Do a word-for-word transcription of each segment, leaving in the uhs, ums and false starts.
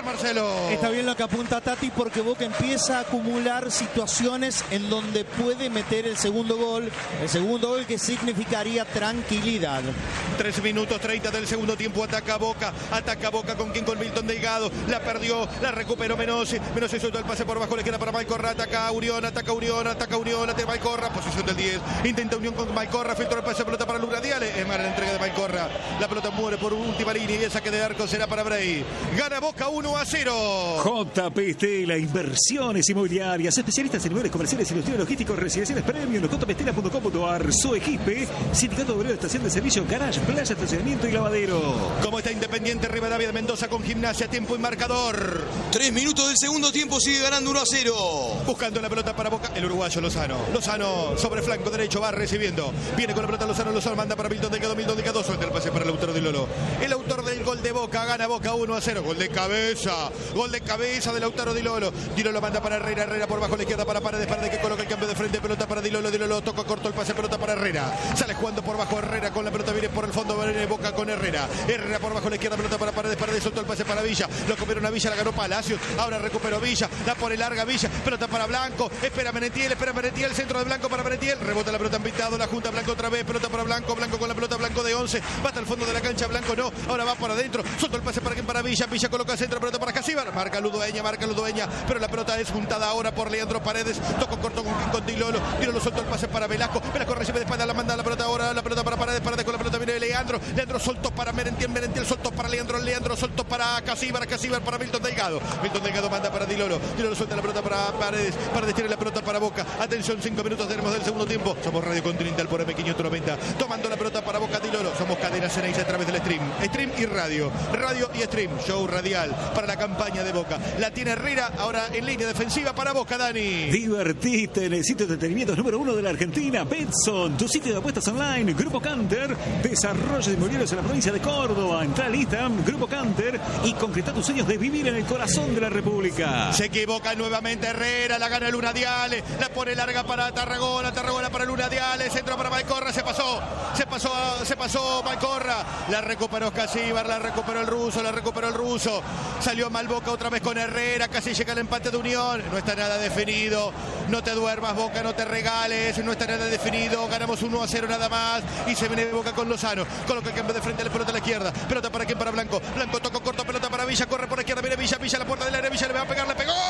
Marcelo. Está bien lo que apunta Tati, porque Boca empieza a acumular situaciones en donde puede meter el segundo gol. El segundo gol que significaría tranquilidad. tres minutos treinta del segundo tiempo. Ataca Boca. Ataca Boca con quien, con Milton Delgado. La perdió, la recuperó Menossi. Menossi suelta el pase por abajo. Le queda para Malcorra. Ataca Urión, ataca Urión, ataca Urión. Ataca Malcorra. Posición del diez. Intenta unión con Malcorra. Filtró el pase, pelota para Luradiales. Es mala la entrega de Malcorra. La pelota muere por última línea y el saque de arco será para Bray. Gana Boca uno a cero. J P Estela, inversiones inmobiliarias, especialistas en inmuebles comerciales, industriales, logísticos, residenciales premium, j p estela punto com punto a r, Soequipe, Sindicato Obrero, Estación de Servicio, Garage, Playa, Estacionamiento y Lavadero. Como está Independiente Rivadavia de Mendoza con Gimnasia, tiempo y marcador. Tres minutos del segundo tiempo, sigue ganando uno a cero. Buscando la pelota para Boca, el uruguayo Lozano. Lozano sobre flanco derecho, va recibiendo. Viene con la pelota Lozano, Lozano manda para Milton Delgado, Milton Delgado, suelta el pase para el autor de Lolo. El autor del gol de Boca, gana Boca uno a cero. Gol de cabeza, gol de cabeza del Lautaro Di Lolo. Di Lolo manda para Herrera, Herrera por bajo la izquierda para Paredes, Paredes que coloca el cambio de frente, pelota para Di Lolo, Di Lolo toca corto el pase, pelota para Herrera. Sale jugando por bajo Herrera con la pelota, viene por el fondo, viene Boca con Herrera. Herrera por bajo la izquierda, pelota para Paredes, Paredes soltó el pase para Villa. Lo comieron a Villa, la ganó Palacios. Ahora recuperó Villa, la pone larga Villa, pelota para Blanco. Espera Menetiel, espera Menetiel, centro de Blanco para Menetiel. Rebota la pelota en pintado, la junta Blanco otra vez, pelota para Blanco, Blanco con la pelota, Blanco de once. Va hasta el fondo de la cancha, Blanco no. Ahora va para adentro, soltó el pase para quien para Villa. Villa coloca centro, pelota para Casíbar. Marca Ludueña, marca Ludueña, pero la pelota es juntada ahora por Leandro Paredes. Tocó corto con, con Di Lolo. Di Lolo soltó el pase para Velasco. Velasco recibe de espalda, la manda la pelota ahora. La pelota para Paredes. Paredes con la pelota viene Leandro. Leandro soltó para Merentiel. Merentiel soltó para Leandro. Leandro soltó para Casíbar. Casíbar para Milton Delgado. Milton Delgado manda para Di Lolo. Di Lolo suelta la pelota para Paredes. Paredes tiene la pelota para Boca. Atención, cinco minutos tenemos del segundo tiempo. Somos Radio Continental por M quinientos noventa. Tomando la pelota para Boca, Di Lolo. Somos Cadena Ceneice a través del stream. Stream y radio. Radio y stream. Show radial para la campaña de Boca. La tiene Herrera. Ahora en línea defensiva para Boca, Dani. Divertiste en el sitio de entretenimientos número uno de la Argentina, Betson, tu sitio de apuestas online, Grupo Canter, desarrollo de inmobiliarios en la provincia de Córdoba. Entra al Instagram, Grupo Canter, y concreta tus sueños de vivir en el corazón de la República. Se equivoca nuevamente Herrera, la gana Luna Diale, la pone larga para Tarragona, Tarragona para Luna Diale, centro para Malcorra, se pasó, se pasó, se pasó Malcorra, la recuperó Casíbar, la recuperó el ruso, la recuperó el ruso, salió mal Boca otra vez con Herrera, casi llega el empate de Unión, no está nada definido, no te duermas Boca, no te regales, no está nada definido, ganamos uno a cero nada más, y se viene Boca con Lozano, coloca el cambio de frente, la pelota a la izquierda, pelota para quien, para Blanco, Blanco tocó corto, pelota para Villa, corre por la izquierda, viene Villa, Villa, la puerta del área, Villa le va a pegar, le pegó,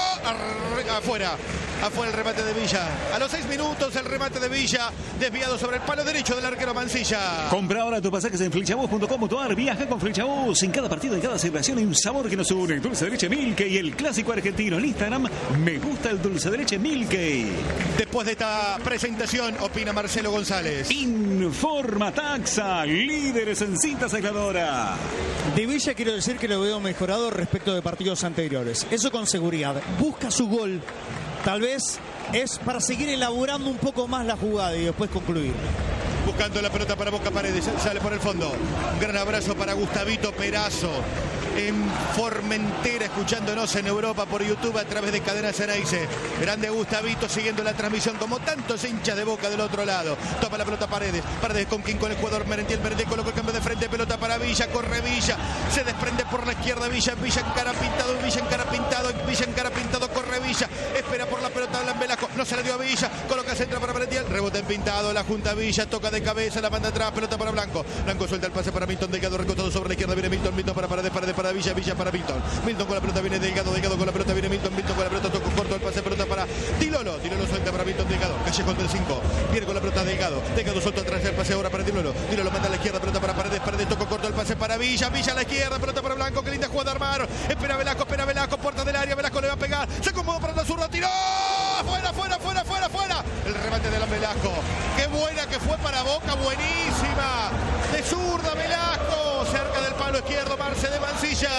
afuera, afuera el remate de Villa, a los seis minutos el remate de Villa, desviado sobre el palo derecho del arquero Mancilla. Compra ahora tus pasajes en flechabús punto com punto a r, viaja con Flechabús, en cada partido, en cada celebración hay un sabor que nos une, dulce de leche Milkey, el clásico argentino, en Instagram, me gusta el dulce de leche Milkey. Después de esta presentación, opina Marcelo González. Informa Taxa, líderes en cintas aisladoras. De Villa quiero decir que lo veo mejorado respecto de partidos anteriores. Eso con seguridad. Busca su gol. Tal vez es para seguir elaborando un poco más la jugada y después concluir. Buscando la pelota para Boca, Paredes, sale por el fondo. Un gran abrazo para Gustavito Perazo en Formentera, escuchándonos en Europa por YouTube a través de Cadena Ceneice. Grande Gustavito siguiendo la transmisión como tantos hinchas de Boca del otro lado. Toma la pelota Paredes, Paredes con quien, con el jugador Merentiel, Merentiel coloca el cambio de frente, pelota para Villa, corre Villa, se desprende por la izquierda Villa, Villa en cara pintado, Villa en cara pintado, Villa en cara pintado, corre Villa, espera por la pelota Blan Velasco, no se la dio a Villa, coloca centro para Merentiel, rebota en pintado, la junta Villa, toca de cabeza, la manda atrás, pelota para Blanco, Blanco suelta el pase para Milton Delgado, recostado sobre la izquierda, viene Milton, Milton para Paredes, Paredes para Villa, Villa para Milton, Milton con la pelota viene Delgado, Delgado con la pelota viene Milton, Milton con la pelota, toca corto el pase, pelota para Di Lolo, Di Lolo suelta para Milton Delgado, Callejón del cinco, viene con la pelota Delgado, Delgado suelta atrás el pase ahora para Di Lolo, Di Lolo manda a la izquierda, pelota para Paredes, Paredes toca corto el pase para Villa, Villa a la izquierda, pelota para Blanco, que linda jugada armaron, espera Velasco, espera Velasco, puerta del área, Velasco le va a pegar, se acomodó para la zurda, tiró, fuera, fuera, fuera, fuera, fuera, el remate de Blan Velasco, qué buena que fue para Boca, buenísima, de zurda Velasco, cerca del palo izquierdo, Marce de Mancilla.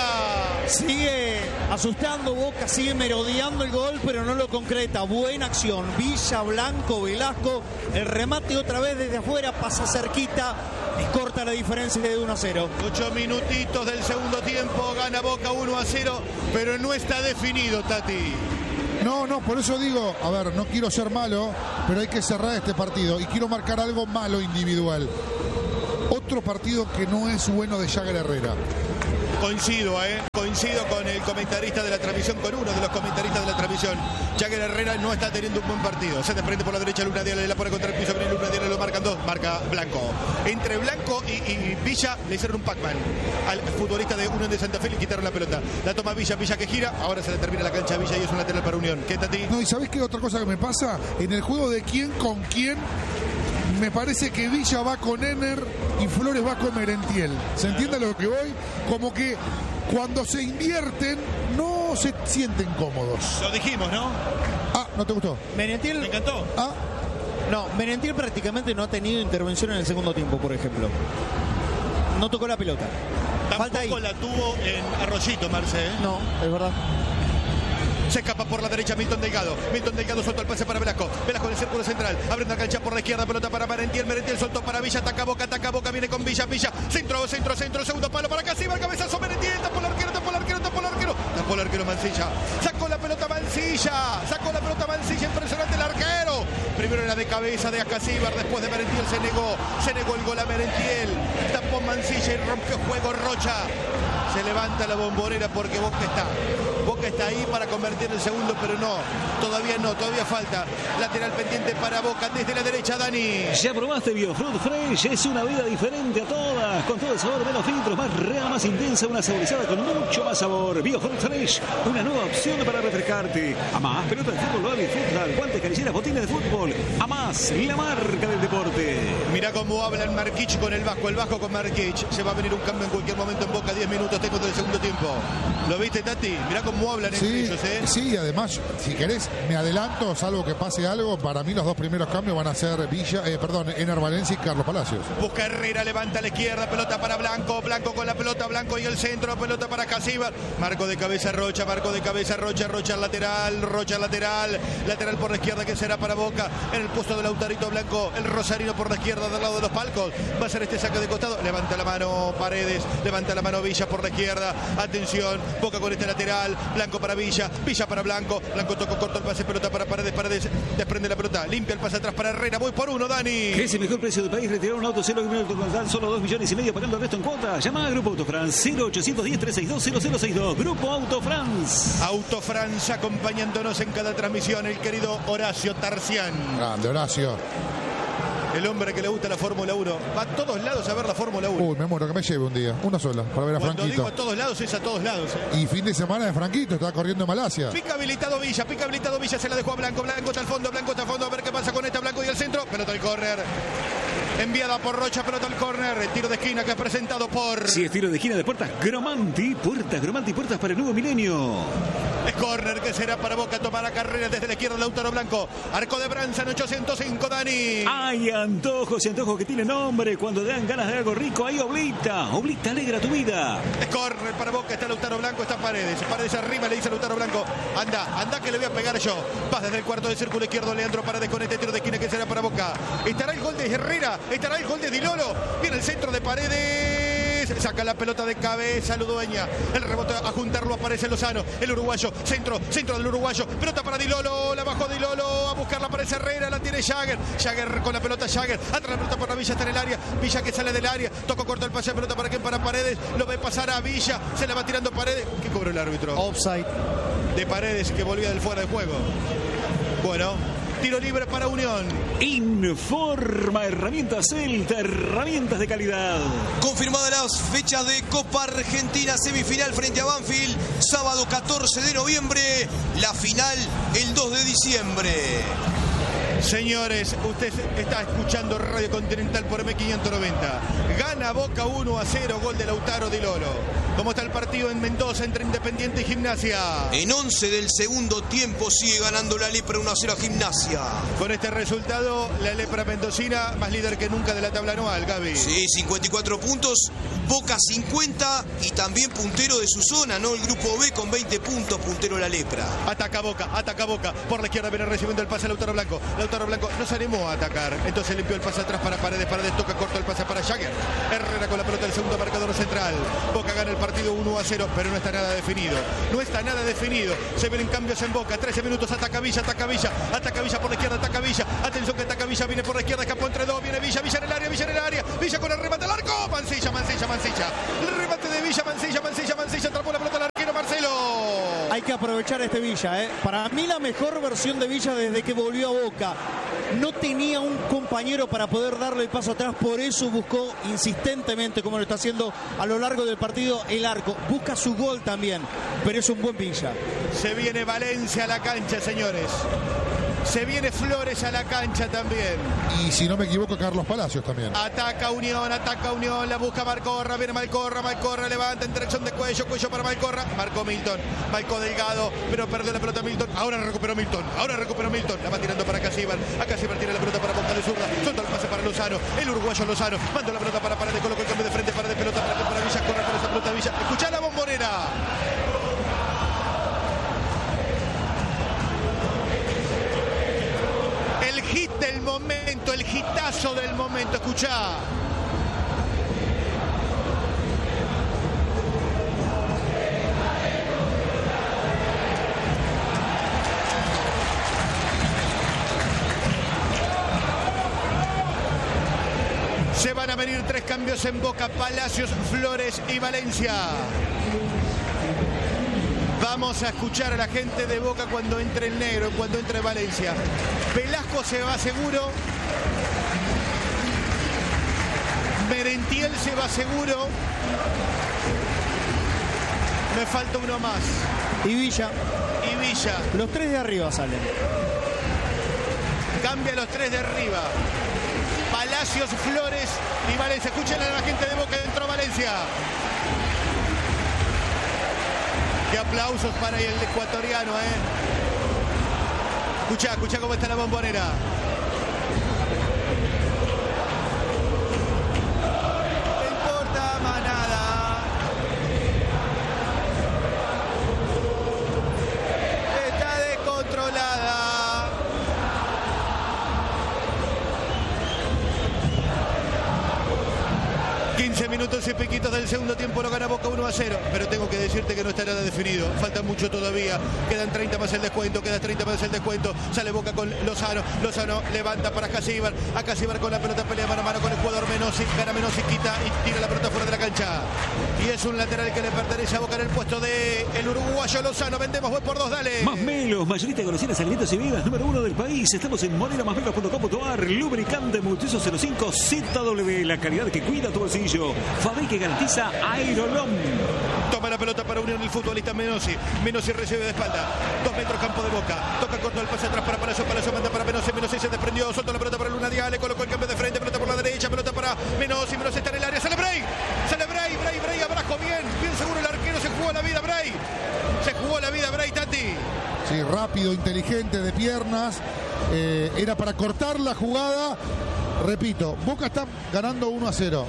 Sigue asustando Boca, sigue merodeando el gol, pero no lo concreta. Buena acción, Villa, Blanco, Velasco, el remate otra vez desde afuera, pasa cerquita, y corta la diferencia de uno a cero. Ocho minutitos del segundo tiempo, gana Boca uno a cero, pero no está definido, Tati. No, no, por eso digo, a ver, no quiero ser malo, pero hay que cerrar este partido y quiero marcar algo malo individual. Otro partido que no es bueno de Jagger Herrera. Coincido, ¿eh? Coincido con el comentarista de la transmisión, con uno de los comentaristas de la transmisión. Jagger Herrera no está teniendo un buen partido. Se desprende por la derecha Luna Diale, la pone contra el piso, viene Luna Diale, lo marcan dos, marca Blanco. Entre Blanco y, y Villa le hicieron un Pac-Man al futbolista de Unión de Santa Fe, le quitaron la pelota. La toma Villa, Villa que gira, ahora se le termina la cancha a Villa y es un lateral para Unión. ¿Qué, Tati? No, y ¿sabés qué otra cosa que me pasa? En el juego de quién con quién, me parece que Villa va con Ener y Flores va con Merentiel. ¿Se entiende a lo que voy? Como que cuando se invierten no se sienten cómodos. Lo dijimos, ¿no? Ah, ¿no te gustó? Merentiel. Me encantó. Ah, No, Merentiel prácticamente no ha tenido intervención en el segundo tiempo, por ejemplo. No tocó la pelota. Falta ahí. Tampoco la tuvo en Arroyito, Marce, ¿eh? No, es verdad. Se escapa por la derecha Milton Delgado. Milton Delgado soltó el pase para Velasco. Velasco en el círculo central. Abriendo la cancha por la izquierda. Pelota para Merentiel. Merentiel soltó para Villa. Ataca Boca, ataca Boca. Viene con Villa. Villa. Centro, centro, centro. Segundo palo para Casíbar. Cabezazo Merentiel. Tapó el arquero, tapó el arquero, tapó el arquero. Tapó el arquero Mancilla. Sacó la pelota Mancilla. Sacó la pelota Mancilla. Impresionante el arquero. Primero era de cabeza de Acasíbar. Después de Merentiel se negó. Se negó el gol a Merentiel. Tapó Mancilla y rompió juego Rocha. Se levanta la bombonera porque Boca está. Boca está ahí para convertir el segundo, pero no. Todavía no, todavía falta. Lateral pendiente para Boca desde la derecha, Dani. ¿Ya probaste Biofruit Fresh? Es una vida diferente a todas. Con todo el sabor, menos filtros, más real, más intensa, una saborizada con mucho más sabor. Biofruit Fresh, una nueva opción para refrescarte. A más, pelota de fútbol, vale, futsal, guantes, canilleras, botines de fútbol. A más, la marca del deporte. Mirá cómo habla el Marquich con el Vasco, el Vasco con Marquich. Se va a venir un cambio en cualquier momento en Boca, diez minutos tengo del segundo tiempo. ¿Lo viste, Tati? Mirá cómo hablan entre sí, ellos, ¿eh? sí, además, si querés, me adelanto, salvo que pase algo, para mí los dos primeros cambios van a ser Villa, eh, perdón, Ener Valencia y Carlos Palacios. Busca Herrera, levanta a la izquierda, pelota para Blanco, Blanco con la pelota, Blanco y el centro, pelota para Casíbar. Marco de cabeza Rocha, marco de cabeza Rocha, Rocha al lateral, Rocha al lateral, lateral por la izquierda que será para Boca, en el puesto del Lautarito Blanco, el Rosarino por la izquierda del lado de los palcos, va a ser este saque de costado, levanta la mano Paredes, levanta la mano Villa por la izquierda, atención, Boca con este lateral, Blanco para Villa, Villa para Blanco, Blanco tocó corto el pase, pelota para Paredes, Paredes desprende la pelota, limpia el pase atrás para Herrera, voy por uno, Dani. ¿Qué es el mejor precio del país? Retirar un auto cero kilómetros con tan solo dos millones y medio pagando el resto en cuota. Llama a Grupo Autofrance cero ochocientos diez, trescientos sesenta y dos, cero cero sesenta y dos. Grupo Autofrance. Autofrance acompañándonos en cada transmisión, el querido Horacio Tarcián. Grande, Horacio. El hombre que le gusta la Fórmula uno. Va a todos lados a ver la Fórmula uno. Uy, me muero, que me lleve un día, una sola, para ver a Cuando Franquito. digo a todos lados es a todos lados. ¿eh? Y fin de semana de Franquito, está corriendo en Malasia. Pica habilitado Villa, pica habilitado Villa, se la dejó a Blanco, Blanco está al fondo, Blanco está al fondo, a ver qué pasa con esta, Blanco y el centro, pelota al córner. Enviada por Rocha, pelota al córner, el tiro de esquina que es presentado por... Sí, es tiro de esquina de puertas Gromanti, puertas Gromanti, puertas para el nuevo milenio. Es córner que será para Boca, toma la carrera desde la izquierda Lautaro Blanco, arco de Branza en ochocientos cinco, Dani. Hay antojos y antojos que tienen nombre. Cuando te dan ganas de algo rico, hay Oblita. Oblita alegra tu vida. Es córner para Boca, está Lautaro Blanco, está Paredes. Paredes arriba, le dice a Lautaro Blanco, anda, anda que le voy a pegar yo. Vas desde el cuarto del círculo izquierdo, Leandro Paredes con este tiro de esquina que será para Boca. Estará el gol de Herrera, estará el gol de Dilolo. Viene el centro de Paredes, saca la pelota de cabeza Ludueña. El rebote a juntarlo aparece Lozano, el uruguayo, centro, centro del uruguayo. Pelota para Dilolo, la bajó Dilolo, a buscarla aparece Herrera, la tiene Jagger. Jagger con la pelota, Jagger, atrás la pelota para Villa, está en el área. Villa que sale del área, tocó corto el pase de pelota para quién, para Paredes. Lo ve pasar a Villa, se la va tirando Paredes. ¿Qué cobró el árbitro? Offside. De Paredes que volvía del fuera de juego. Bueno, tiro libre para Unión. Informa Herramientas Celta, herramientas de calidad. Confirmadas las fechas de Copa Argentina, semifinal frente a Banfield, sábado catorce de noviembre, la final el dos de diciembre. Señores, usted está escuchando Radio Continental por M quinientos noventa. Gana Boca uno a cero, gol de Lautaro Dilolo. ¿Cómo está el partido en Mendoza entre Independiente y Gimnasia? En once del segundo tiempo sigue ganando la Lepra uno a cero a Gimnasia. Con este resultado, la Lepra mendocina más líder que nunca de la tabla anual, Gaby. Sí, cincuenta y cuatro puntos, Boca cincuenta y también puntero de su zona, ¿no? El grupo B con veinte puntos, puntero la Lepra. Ataca Boca, ataca Boca. Por la izquierda viene recibiendo el pase Lautaro Blanco. Lautaro Blanco no se animó a atacar. Entonces limpió el pase atrás para Paredes. Paredes toca corto el pase para Jagger. Herrera con la pelota del segundo marcador central. Boca gana el partido uno a cero, pero no está nada definido. No está nada definido. Se vienen cambios en Boca. trece minutos, ataca Villa, ataca Villa, ataca Villa por la izquierda, ataca Villa. Atención que ataca Villa, viene por la izquierda, escapó entre dos, viene Villa, Villa en el área, Villa en el área. Villa con el remate al arco. Mancilla, Mancilla, Mancilla. El remate de Villa, Mancilla, Mancilla, Mancilla. Atrapó la pelota al arquero Marcelo. Hay que aprovechar este Villa, ¿eh? Para mí la mejor versión de Villa desde que volvió a Boca. No tenía un compañero para poder darle el paso atrás, por eso buscó insistentemente, como lo está haciendo a lo largo del partido, el arco. Busca su gol también, pero es un buen Villa. Se viene Valencia a la cancha, señores. Se viene Flores a la cancha también. Y si no me equivoco, Carlos Palacios también. Ataca Unión, ataca Unión, la busca Malcorra, viene Malcorra, Malcorra levanta en dirección de Cuello, Cuello para Malcorra, marcó Milton, marcó Delgado, pero perdió la pelota Milton, ahora recuperó Milton, ahora recuperó Milton, la va tirando para Casíbar, acá Casíbar tiene la pelota para Boca de zurda, suelta el pase para Lozano, el uruguayo Lozano, manda la pelota para Paredes, coloca el cambio de frente, para de pelota para, para Villa, corre por esa pelota Villa, escuchá la bombonera. El hit del momento, el hitazo del momento, escuchá. Se van a venir tres cambios en Boca: Palacios, Flores y Valencia. Vamos a escuchar a la gente de Boca cuando entre el negro, cuando entre Valencia. Velasco se va seguro. Merentiel se va seguro. Me falta uno más. Y Villa. Y Villa. Los tres de arriba salen. Cambia los tres de arriba. Palacios, Flores y Valencia. Escuchen a la gente de Boca, entró Valencia. Qué aplausos para el ecuatoriano, ¿eh? Escucha, escucha cómo está la bombonera. No importa más nada. Está descontrolada. quince minutos y piquitos del segundo tiempo, lo gana Boca uno a cero, pero tengo que decirte que no está nada definido, falta mucho todavía, quedan treinta más el descuento, queda treinta más el descuento, sale Boca con Lozano, Lozano levanta para Casíbar, a Casíbar con la pelota, pelea mano a mano con el jugador Menossi, gana Menossi, quita y tira la pelota fuera de la cancha, y es un lateral que le pertenece a Boca en el puesto de el uruguayo Lozano. Vendemos voy por dos, dale. Más Melos, mayorista de golosinas, alimentos y bebidas número uno del país. Estamos en moneda más melos punto com punto a r. Lubricante multiuso cero cinco Z W, la calidad que cuida tu bolsillo. Fabrica y garantiza Aerolom. Toma la pelota para Unión el futbolista Menossi. Menossi recibe de espalda. Dos metros campo de Boca. Toca corto el pase atrás para Palacio. Palacio manda para Menossi. Menossi se desprendió. Soltó la pelota para Luna Díaz. Le colocó el cambio de frente. Pelota por la derecha. Pelota para Menossi. Menossi está en el área. Sale Bray. Sale Bray. Bray. Bray. Abrajo bien. Bien seguro el arquero. Se jugó la vida Bray. Se jugó la vida Bray, Tati. Sí, rápido, inteligente, de piernas. Eh, era para cortar la jugada. Repito, Boca está ganando uno a cero.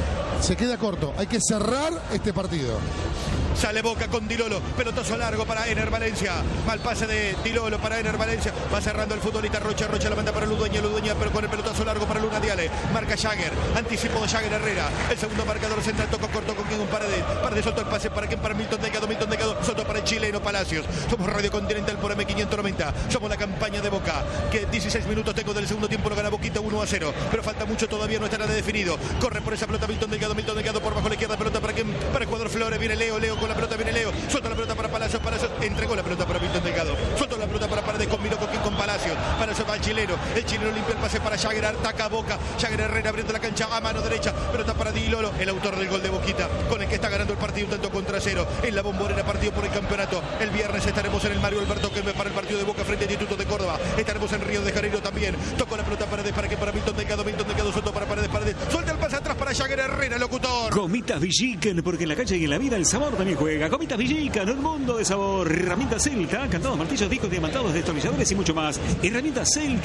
Se queda corto. Hay que cerrar este partido. Sale Boca con Dilolo. Pelotazo largo para Ener Valencia. Mal pase de Dilolo para Ener Valencia. Va cerrando el futbolista Rocha. Rocha la manda para Ludueña. Ludueña pero con el pelotazo largo para Luna Diale. Marca Jagger. Anticipo de Jagger Herrera. El segundo marcador central. Tocó corto con quien un Paredes. Paredes soltó el pase para quien para Milton Delgado. Milton Delgado soltó para el chileno Palacios. Somos Radio Continental por M quinientos noventa. Somos la campaña de Boca. Que dieciséis minutos tengo del segundo tiempo. Lo gana Boquita uno a cero. Pero falta mucho todavía. No está nada definido. Corre por esa pelota Milton Delgado. Milton Delgado por bajo la izquierda. Pelota para quien para el jugador Flores. Viene Leo. Leo con la pelota. Viene Leo. Suelta la pelota para Palacios. Palacios entregó la pelota para Milton Delgado. Suelta la pelota para Paredes. Combinó con quien con Palacios. Palacios va al chileno. El chileno limpia el pase para Jagger. Ataca a Boca. Jagger Herrera abriendo la cancha a mano derecha. Pelota para Dilolo. El autor del gol de Boquita. Con el que está ganando el partido un tanto contra cero. En la bombonera partido por el campeonato. El viernes estaremos en el Mario Alberto Kempes para el partido de Boca frente al Instituto de Córdoba. Estaremos en Río de Janeiro también. Tocó la pelota Paredes para que para Milton Delgado. Milton Delgado suelto para Paredes. Paredes. Suelta el pase atrás para Jagger Herrera, locutor. Gomitas Villiquen, porque en la cancha y en la vida el sabor también juega. Gomitas Villiquen, un mundo de sabor. Herramientas Celta, cantados, martillos, discos diamantados, destornilladores y mucho más. Herramientas Celta,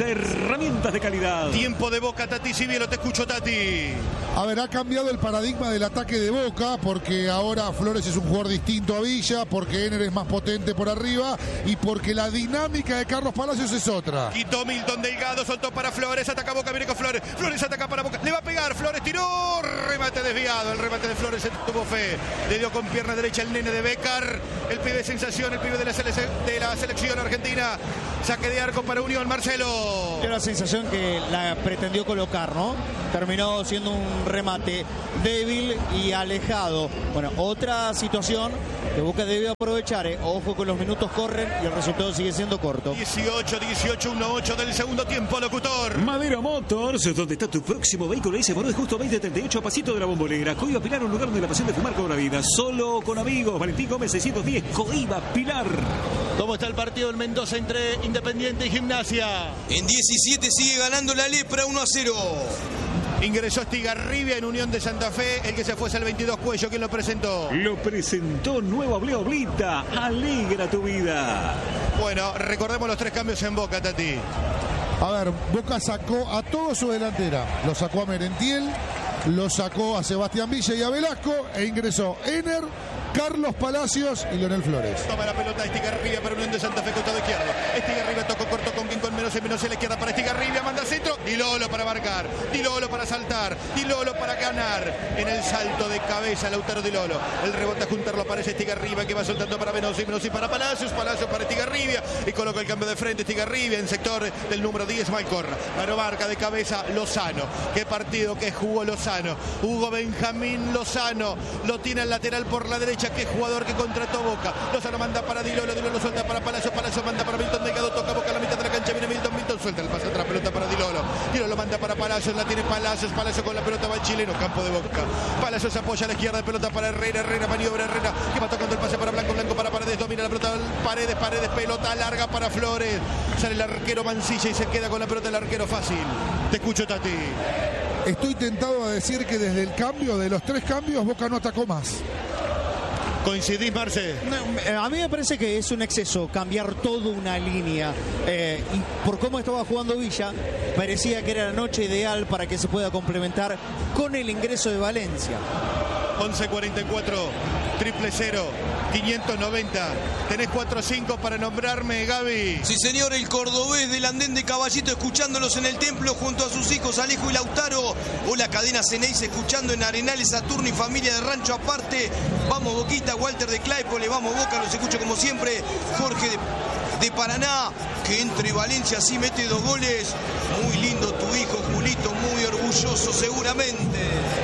herramientas de calidad. Tiempo de Boca, Tati Sivielo, te escucho, Tati. A ver, ha cambiado el paradigma del ataque de Boca, porque ahora Flores es un jugador distinto a Villa, porque Ener es más potente por arriba y porque la dinámica de Carlos Palacios es otra. Quitó Milton Delgado, soltó para Flores, ataca Boca, viene con Flores. Flores ataca para Boca, le va a pegar, Flores tiró, remate desviado, el remate de Flores se tuvo fe. Le dio con pierna derecha el nene de Bécar, el pibe de sensación, el pibe de la, sele de la selección argentina. Saque de arco para Unión, Marcelo. Tiene la sensación que la pretendió colocar, ¿no? Terminó siendo un remate débil y alejado. Bueno, otra situación que Boca debe aprovechar, ¿eh? Ojo que los minutos corren y el resultado sigue siendo corto. dieciocho, dieciocho, uno ocho del segundo tiempo, locutor. Madero Motors, donde está tu próximo vehículo. Dice Morón, justo veinte treinta y ocho, a pasito de la Bombolera. Coiba Pilar, un lugar donde la pasión de fumar cobra vida. Solo con amigos. Valentín Gómez, seiscientos diez, Coiba Pilar. ¿Cómo está el partido del Mendoza entre Independiente y Gimnasia? En diecisiete sigue ganando la Lepra uno a cero. Ingresó Estigarribia en Unión de Santa Fe. El que se fue es el veintidós Cuello. ¿Quién lo presentó? Lo presentó Nueva Bleoblita. Alegra tu vida. Bueno, recordemos los tres cambios en Boca, Tati. A ver, Boca sacó a toda su delantera. Lo sacó a Merentiel, lo sacó a Sebastián Villa y a Velasco e ingresó Ener, Carlos Palacios y Leonel Flores. Toma la pelota Estigarribia para Unión de Santa Fe, costado izquierdo. Estigarribia tocó corto con quien con menos y menos a la izquierda para Estigarribia, manda centro. Di Lolo para marcar, Di Lolo para saltar, Di Lolo para ganar. En el salto de cabeza, Lautaro Di Lolo. El rebote a juntarlo aparece Estigarribia que va soltando para menos y menos y para Palacios. Palacios para Estigarribia y coloca el cambio de frente. Estigarribia en sector del número diez, Malcorra. Mano marca de cabeza Lozano. Qué partido que jugó Lozano. Hugo Benjamín Lozano lo tiene al lateral por la derecha. Qué jugador que contrató Boca. Lozano manda para Di Lolo, Di Lolo suelta para Palacios, Palacios manda para Milton Delgado, toca Boca a la mitad de la cancha, viene Milton, Milton suelta el pase atrás, pelota para Di Lolo. Di Lolo manda para Palacios, la tiene Palacios, Palacios con la pelota va el chileno, campo de Boca. Palacios apoya a la izquierda, pelota para Herrera, Herrera, maniobra Herrera, que va tocando el pase para Blanco, Blanco para Paredes, domina la pelota, Paredes, Paredes, pelota larga para Flores. Sale el arquero Mancilla y se queda con la pelota el arquero fácil. Te escucho, Tati. Estoy tentado a decir que desde el cambio, de los tres cambios, Boca no atacó más. ¿Coincidís, Marce? A mí me parece que es un exceso cambiar toda una línea. Eh, y por cómo estaba jugando Villa, parecía que era la noche ideal para que se pueda complementar con el ingreso de Valencia. once cuarenta y cuatro, triple cero, quinientos noventa. Tenés cuatro cinco para nombrarme, Gaby. Sí, señor, el cordobés del andén de Caballito escuchándolos en el templo junto a sus hijos Alejo y Lautaro. O la cadena Ceneis escuchando en Arenales, Saturno y familia de Rancho Aparte. Vamos Boquita, Walter de Claypole, vamos Boca, los escucho como siempre. Jorge de, de Paraná, que entre Valencia sí mete dos goles. Muy lindo tu hijo, Julito, muy orgulloso seguramente.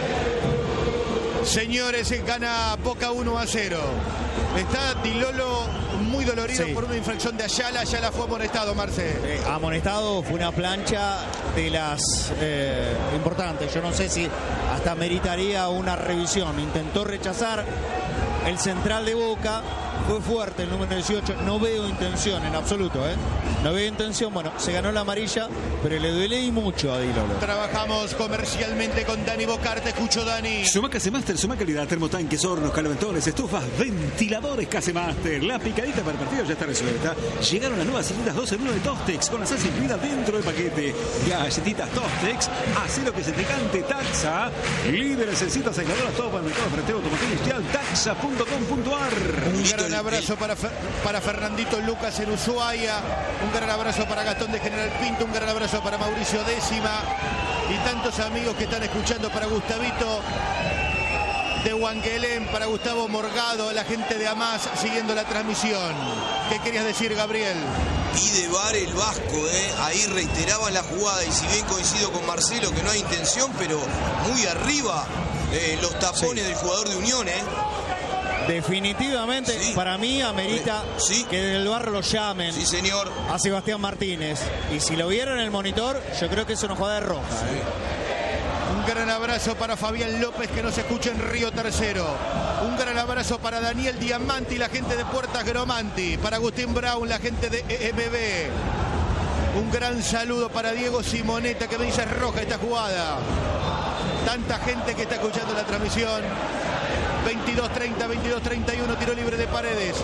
Señores, gana Boca uno a cero. Está Di Lolo muy dolorido sí. por una infracción de Ayala. Ayala fue amonestado, Marce. Eh, amonestado, fue una plancha de las eh, importantes. Yo no sé si hasta meritaría una revisión. Intentó rechazar el central de Boca. Fue fuerte el número dieciocho. No veo intención en absoluto, ¿eh? No veo intención. Bueno, se ganó la amarilla, pero le duele y mucho a Di Lolo. Trabajamos comercialmente con Dani Bocar. Te escucho, Dani. Sumac Casemaster, Sumac calidad, termotanques, hornos, caloventones, estufas, ventiladores Casemaster. La picadita para el partido ya está resuelta. Llegaron las nuevas cilindras dos en uno de Tostex con la salsa incluida dentro del paquete. Galletitas Tostex, hace lo que se te cante. Taxa, líderes en citas aisladoras, todo para el mercado frente automotriz industrial, taxa punto com punto ar. Un gran abrazo para, para Fernandito Lucas en Ushuaia. Un gran abrazo para Gastón de General Pinto. Un gran abrazo para Mauricio Décima. Y tantos amigos que están escuchando, para Gustavito de Huanquelén, para Gustavo Morgado, la gente de Amás siguiendo la transmisión. ¿Qué querías decir, Gabriel? Pide V A R el Vasco, ¿eh? Ahí reiteraban la jugada. Y si bien coincido con Marcelo que no hay intención, pero muy arriba eh, los tapones sí. del jugador de Unión, ¿eh? Definitivamente, sí. para mí amerita sí. que del barrio lo llamen sí, señor. a Sebastián Martínez. Y si lo vieron en el monitor, yo creo que es una jugada de roja. Sí. ¿eh? Un gran abrazo para Fabián López, que nos escucha en Río Tercero. Un gran abrazo para Daniel Diamanti, la gente de Puertas Gromanti. Para Agustín Brown, la gente de E M B. Un gran saludo para Diego Simoneta, que me dice roja esta jugada. Tanta gente que está escuchando la transmisión. veintidós treinta, veintidós treinta y uno, tiro libre de Paredes.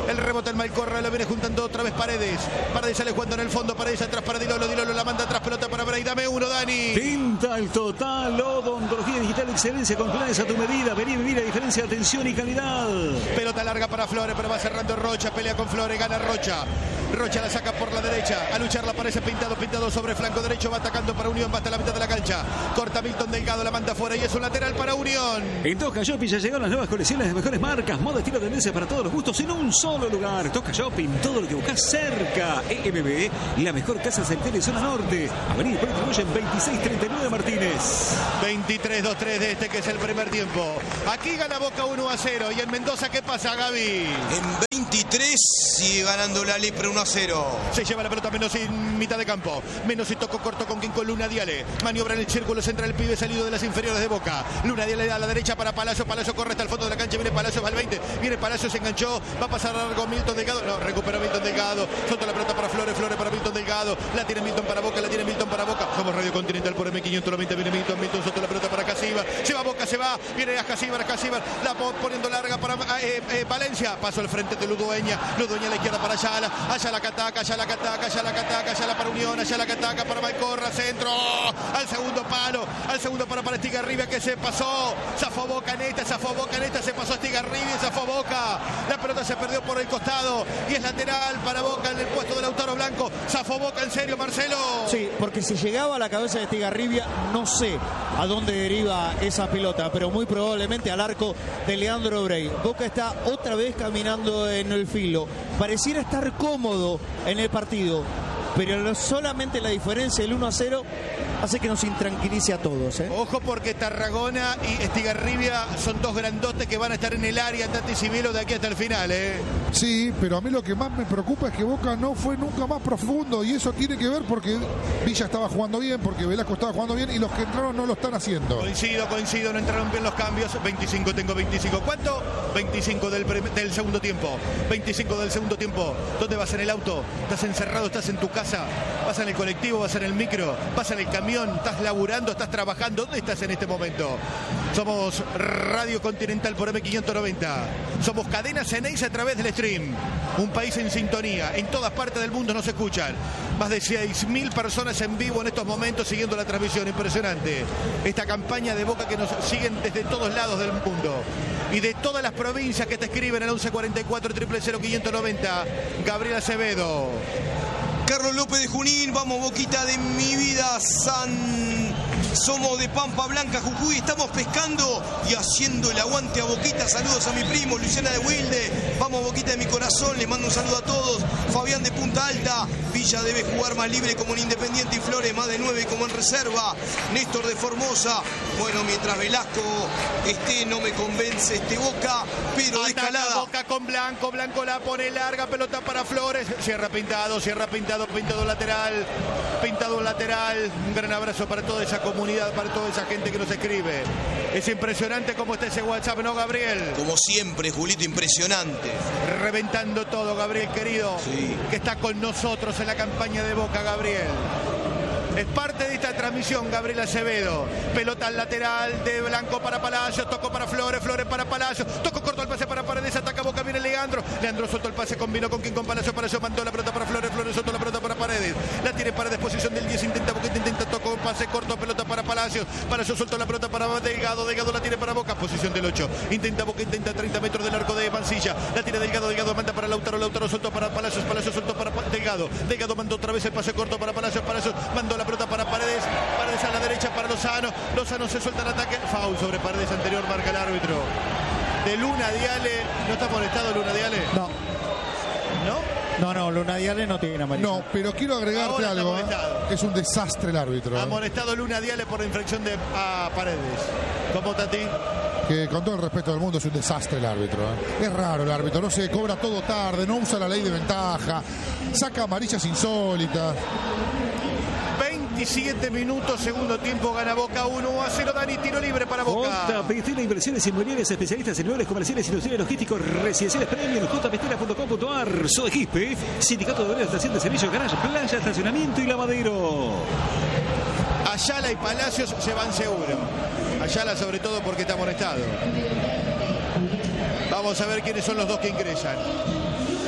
El rebote en Malcorra, lo viene juntando otra vez Paredes. Paredes sale jugando en el fondo, Paredes atrás para Di Lolo, Di Lolo la manda atrás, pelota para Bray. Dame uno, Dani. Tinta el total, odontología digital, excelencia con planes a tu medida. Vení a vivir la diferencia de atención y calidad. Pelota larga para Flores, pero va cerrando Rocha, pelea con Flores, gana Rocha. Rocha la saca por la derecha, a luchar la parece Pintado, Pintado sobre flanco derecho, va atacando para Unión, va hasta la mitad de la cancha. Corta Milton Delgado, la manda afuera y es un lateral para Unión. En Tosca Shopping ya llegaron las nuevas colecciones de mejores marcas, moda, estilo, tendencia para todos los gustos en un solo lugar. Tosca Shopping, todo lo que buscas cerca. E M B, la mejor casa sanitaria de zona norte. Avenida Hipólito Yrigoyen veintiséis treinta y nueve Martínez. veintitrés dos tres de este que es el primer tiempo. Aquí gana Boca uno a cero. Y en Mendoza, ¿qué pasa, Gaby? En veintitrés sigue ganando la Lepre uno a cero. Se lleva la pelota Menossi en mitad de campo. Menossi tocó corto con quien con Luna Diale. Maniobra en el círculo central el pibe salido de las inferiores de Boca. Luna Diale a la derecha para Palacio. Palacio corre hasta el fondo de la cancha. Viene Palacio al veinte. Viene Palacio, se enganchó. Va a pasar largo Milton Delgado. No, recuperó Milton Delgado. Solta la pelota para Flores. Flores para Milton Delgado. La tiene Milton para Boca. La tiene Milton para Boca. Somos Radio Continental por M quinientos noventa. Viene Milton. Milton solta la pelota para Casíbar. Se va Boca, se va. Viene a Casíbar. Casíbar. La poniendo larga para eh, eh, Valencia. Paso al frente de Ludueña. Ludueña a la izquierda para Ayala. Ayala Cataca. Ayala Cataca. Ayala Cataca. Ayala para Unión. Ayala Cataca para Malcorra. Centro. Al segundo palo. Al segundo palo para Estigarribia que se pasó. Zafó Boca en esta. Zafó Boca en esta. Se pasó Estigarribia y zafó Boca. La pelota se perdió por el costado. Y es lateral para Boca en el puesto de Lautaro Blanco. Zafó Boca en serio, Marcelo. Sí, porque si llegaba a la cabeza de Estigarribia, no sé a dónde deriva esa pelota, pero muy probablemente al arco de Leandro Brey. Boca está otra vez caminando en el filo. Pareciera estar cómodo en el partido, pero solamente la diferencia del uno a cero hace que nos intranquilice a todos, ¿eh? Ojo porque Tarragona y Estigarribia son dos grandotes que van a estar en el área Tati Civilo de aquí hasta el final, ¿eh? Sí, pero a mí lo que más me preocupa es que Boca no fue nunca más profundo y eso tiene que ver porque Villa estaba jugando bien, porque Velasco estaba jugando bien y los que entraron no lo están haciendo. Coincido, coincido, no entraron bien los cambios. veinticinco, tengo veinticinco. ¿Cuánto? veinticinco del, del segundo tiempo. veinticinco del segundo tiempo. ¿Dónde vas? ¿En el auto? ¿Estás encerrado? ¿Estás en tu casa? ¿Vas en el colectivo? ¿Vas en el micro? ¿Vas en el camión? ¿Estás laburando? ¿Estás trabajando? ¿Dónde estás en este momento? Somos Radio Continental por M quinientos noventa. Somos Cadena Ceneice a través del stream. Un país en sintonía. En todas partes del mundo nos escuchan. Más de seis mil personas en vivo en estos momentos siguiendo la transmisión. Impresionante. Esta campaña de Boca que nos siguen desde todos lados del mundo. Y de todas las provincias que te escriben al once cuarenta y cuatro, cero cero cero, quinientos noventa. Gabriel Acevedo. Carlos López de Junín, vamos Boquita de mi vida, San... Somos de Pampa Blanca, Jujuy, estamos pescando y haciendo el aguante a Boquita. Saludos a mi primo, Luciana de Wilde. Vamos Boquita de mi corazón, les mando un saludo a todos. Fabián de Punta Alta, Villa debe jugar más libre como en Independiente y Flores, más de nueve como en reserva. Néstor de Formosa, bueno, mientras Velasco esté, no me convence este Boca, pero de escalada. Boca con Blanco, Blanco la pone larga, pelota para Flores. Cierra Pintado, cierra Pintado, Pintado lateral, Pintado lateral. Un gran abrazo para toda esa comunidad, para toda esa gente que nos escribe. Es impresionante cómo está ese WhatsApp, ¿no, Gabriel? Como siempre, Julito, impresionante. Reventando todo, Gabriel querido, sí, que está con nosotros en la campaña de Boca, Gabriel. Es parte de esta transmisión, Gabriel Acevedo. Pelota al lateral de Blanco para Palacios. Tocó para Flores, Flores para Palacios. Tocó corto el pase para Paredes. Ataca Boca, viene Leandro. Leandro soltó el pase, combinó con quien con Palacios. Palacios mandó la pelota para Flores. Flores soltó la pelota para Paredes. La tiene para disposición del diez. Intenta Boca, intenta, tocó un pase corto. Pelota para Palacios. Palacios soltó la pelota para Delgado. Delgado la tiene para Boca. Posición del ocho. Intenta Boca, intenta treinta metros del arco de Mancilla. La tiene Delgado. Delgado manda para Lautaro. Lautaro soltó para Palacios. Palacios soltó para Delgado. Delgado mandó otra vez el pase corto para Palacios. Palacios mandó la pelota para Paredes. Paredes a la derecha para Lozano. Lozano se suelta el ataque. Foul sobre Paredes anterior, marca el árbitro. De Luna Diale. ¿No está molestado Luna Diale? No. ¿No? No, no, Luna Diale no tiene amarilla. No, pero quiero agregarte Ahora está algo. ¿eh? molestado. Es un desastre el árbitro. Ha ¿eh? molestado Luna Diale por la infracción de a Paredes. ¿Cómo, Tati? Que con todo el respeto del mundo es un desastre el árbitro. ¿eh? Es raro el árbitro, no sé, cobra todo tarde, no usa la ley de ventaja, saca amarillas insólitas. veintisiete minutos, segundo tiempo, gana Boca uno a cero. Dani, tiro libre para Boca. J. Pestela Inversiones Inmobiliarias, especialistas en lugares comerciales, industriales, logísticos, residenciales premium, j pestela punto com punto a r. Sodegispe, Sindicato de Obreros, Estación de Servicio, Garage, Playa, Estacionamiento y Lavadero. Ayala y Palacios se van seguro. Ayala sobre todo porque está amonestado. Vamos a ver quiénes son los dos que ingresan.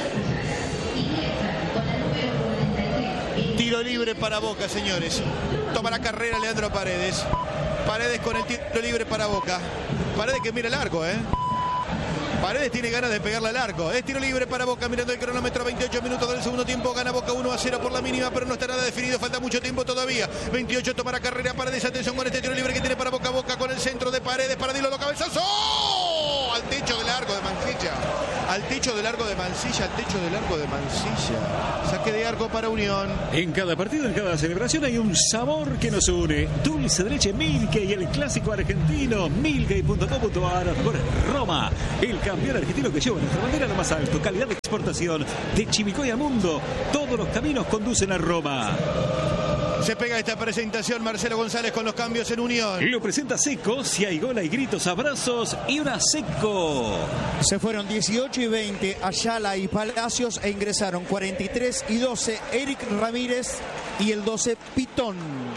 Tiro libre para Boca, señores. Toma la carrera Leandro Paredes. Paredes con el tiro libre para Boca. Paredes que mira el arco, ¿eh? Paredes tiene ganas de pegarle al arco. Es tiro libre para Boca, mirando el cronómetro, veintiocho minutos del segundo tiempo. Gana Boca uno a cero por la mínima, pero no está nada definido. Falta mucho tiempo todavía. veintiocho, toma la carrera Paredes. Atención con este tiro libre que tiene para Boca. Boca con el centro de Paredes. Para Dilo, cabezazo. Al techo del arco de Mancilla. Al techo del arco de Mancilla. Al techo del arco de Mancilla. Saque de arco para Unión. En cada partido, en cada celebración hay un sabor que nos une. Dulce de leche Milky y el clásico argentino. Milky punto com punto a r. Por Roma. El campeón argentino que lleva nuestra bandera a lo más alto. Calidad de exportación de Chivicoy a Mundo. Todos los caminos conducen a Roma. Se pega esta presentación Marcelo González con los cambios en Unión. Lo presenta Seco. Si hay gol hay gritos, abrazos y una Seco. Se fueron dieciocho y veinte Ayala y Palacios e ingresaron cuarenta y tres y doce Eric Ramírez y el doce Pitón.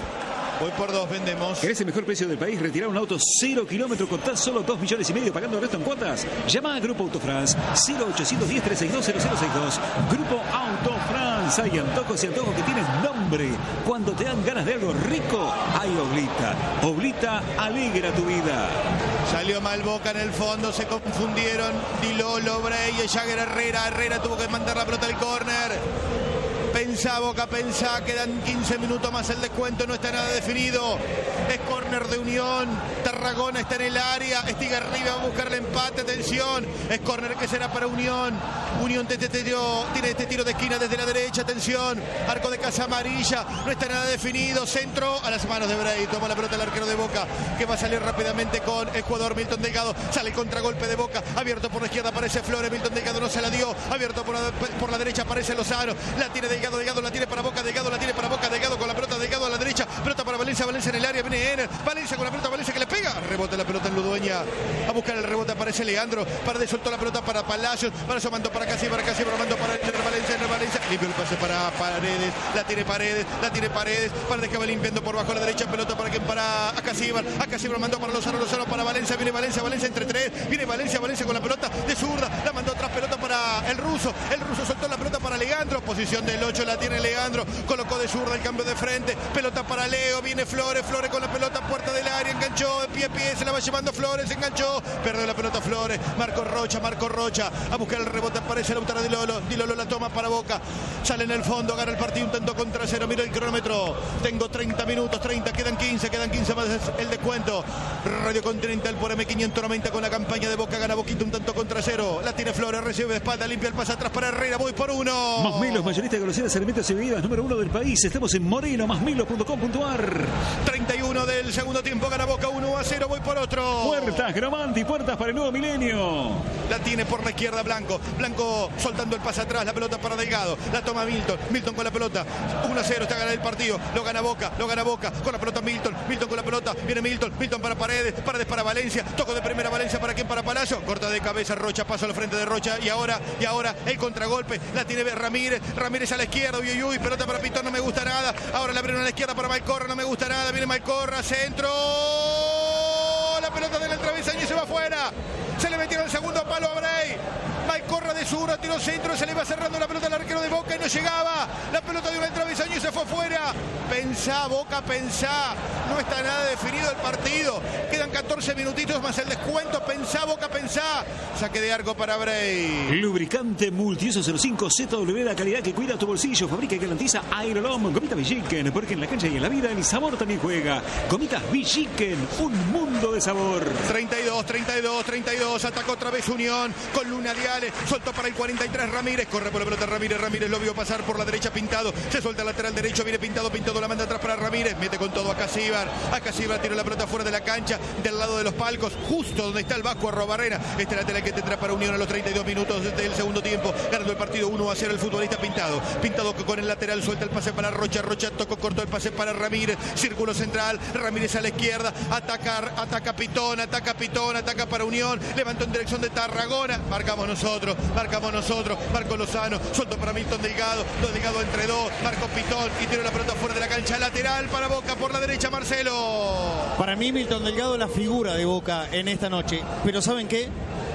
Voy por dos, vendemos. ¿Querés el mejor precio del país? Retirar un auto cero kilómetros con tan solo dos millones y medio pagando el resto en cuotas. Llama a Grupo Auto France cero ochocientos diez, trescientos sesenta y dos, cero cero sesenta y dos. Grupo Auto France. Hay antojos y antojos que tienen nombre. Cuando te dan ganas de algo rico, hay Oblita. Oblita alegra tu vida. Salió mal Boca en el fondo, se confundieron Dilolo, Bray y Jagger Herrera. Herrera tuvo que mandar la pelota al córner. Pensá, Boca, pensá, quedan quince minutos más el descuento, no está nada definido. Es córner de Unión, Tarragona está en el área, Estiga arriba va a buscar el empate, atención. Es córner que será para Unión. Unión te, te, te dio, tiene este tiro de esquina desde la derecha, atención. Arco de Casa Amarilla, no está nada definido. Centro a las manos de Bray, toma la pelota el arquero de Boca, que va a salir rápidamente con el jugador Milton Delgado. Sale el contragolpe de Boca, abierto por la izquierda aparece Flores, Milton Delgado no se la dio. Abierto por la, por la derecha aparece Lozano, la tiene Delgado. Delgado, Delgado la tiene para Boca, Delgado la tiene para Boca, Delgado con la pelota, Delgado a la derecha, pelota para Valencia, Valencia en el área, viene Ener, Valencia con la pelota, Valencia que le pega, rebota la pelota en Ludueña, a buscar el rebote aparece Leandro, Paredes soltó la pelota para Palacios, Palacios mandó para Casi, para Casi, mandó para Ener, Valencia, Ener, Valencia, limpio el pase para Paredes, la tiene Paredes, la tiene Paredes, Paredes que va limpiando por bajo a la derecha, pelota para quien para Acasíbar, Acasíbar mandó para Lozano, Lozano para Valencia, viene Valencia, Valencia entre tres, viene Valencia, Valencia con la pelota de zurda, la mandó atrás, pelota para el ruso, el ruso soltó la pelota para Leandro, posición del ocho, la tiene Leandro, colocó de zurda el cambio de frente, pelota para Leo, viene Flores, Flores con la pelota, puerta del área, enganchó, de pie a pie, se la va llevando Flores, enganchó, perdió la pelota Flores, Marco Rocha, Marco Rocha, a buscar el rebote, aparece Lautaro Di Lolo, Di Lolo la toma para Boca, sale en el fondo, gana el partido, un tanto contra cero, mira el cronómetro, tengo treinta minutos, treinta, quedan quince, quedan quince más el descuento, Radio Continental por M quinientos noventa con la campaña de Boca, gana Boquita, un tanto contra cero, la tiene Flores, recibe de espalda, limpia el pase atrás para Herrera, voy por uno. Más Milos, mayorista de golosinas, alimentos y bebidas, número uno del país, estamos en Moreno, más milos punto com punto a r. treinta y uno del segundo tiempo, gana Boca uno a cero, voy por otro. Puertas, Gramanti, puertas para el nuevo milenio. La tiene por la izquierda Blanco, Blanco soltando el pase atrás, la pelota para Delgado, la toma Milton, Milton con la pelota, uno a cero, está ganando el partido, lo gana Boca, lo gana Boca, con la pelota Milton, Milton con la pelota, viene Milton, Milton para Paredes, Paredes para Valencia, toco de primera Valencia, ¿para quién? Para Palacio, corta de cabeza Rocha, paso al frente de Rocha, y ahora, y ahora el contragolpe, la tiene Ramírez, Ramírez a la izquierda, uy, uy, uy, pelota para Pitón, no me gusta nada, ahora la abrieron a la izquierda para Malcorra, no me gusta nada, viene Malcorra, centro, la pelota del travesaño y se va afuera, se le metieron el segundo palo a Bray, Malcorra de zurda, tiró centro, se le iba cerrando la pelota al arquero de Boca y no llegaba, la pelota de un travesaño y se fue afuera, pensá Boca, pensá, no está nada definido el partido, quedan catorce minutitos más el descuento, pensá Boca, pensá, saque de arco para Bray. Lubricante Multiuso cero cinco Z W, la calidad que cuida tu bolsillo, fabrica y garantiza Aerolom, Gomitas Villiquen, porque en la cancha y en la vida el sabor también juega. Gomitas Villiquen, un mundo de sabor. treinta y dos, treinta y dos, treinta y dos, atacó otra vez Unión, con Luna Diale, soltó para el cuarenta y tres Ramírez, corre por la pelota Ramírez, Ramírez lo vio pasar por la derecha Pintado, se suelta el lateral derecho, viene Pintado, Pintado la manda atrás para Ramírez, mete con todo a Casíbar, a Casíbar tira la pelota fuera de la cancha, del lado de los palcos, justo donde está el Vasco Arrobarrena, este lateral que tendrá para Unión a los treinta y dos minutos del segundo tiempo, ganando el partido uno a cero el futbolista Pintado, Pintado que con el lateral suelta el pase para Rocha, Rocha tocó, cortó el pase para Ramírez, círculo central, Ramírez a la izquierda, ataca, ataca Pitón, ataca Pitón, ataca para Unión, levantó en dirección de Tarragona, marcamos nosotros, marcamos nosotros, Marco Lozano, suelto para Milton Delgado, Delgado entre dos, Marco Pitón y tiró la pelota fuera de la cancha, lateral para Boca por la derecha Marcelo. Para mí Milton Delgado es la figura de Boca en esta noche, pero ¿saben qué?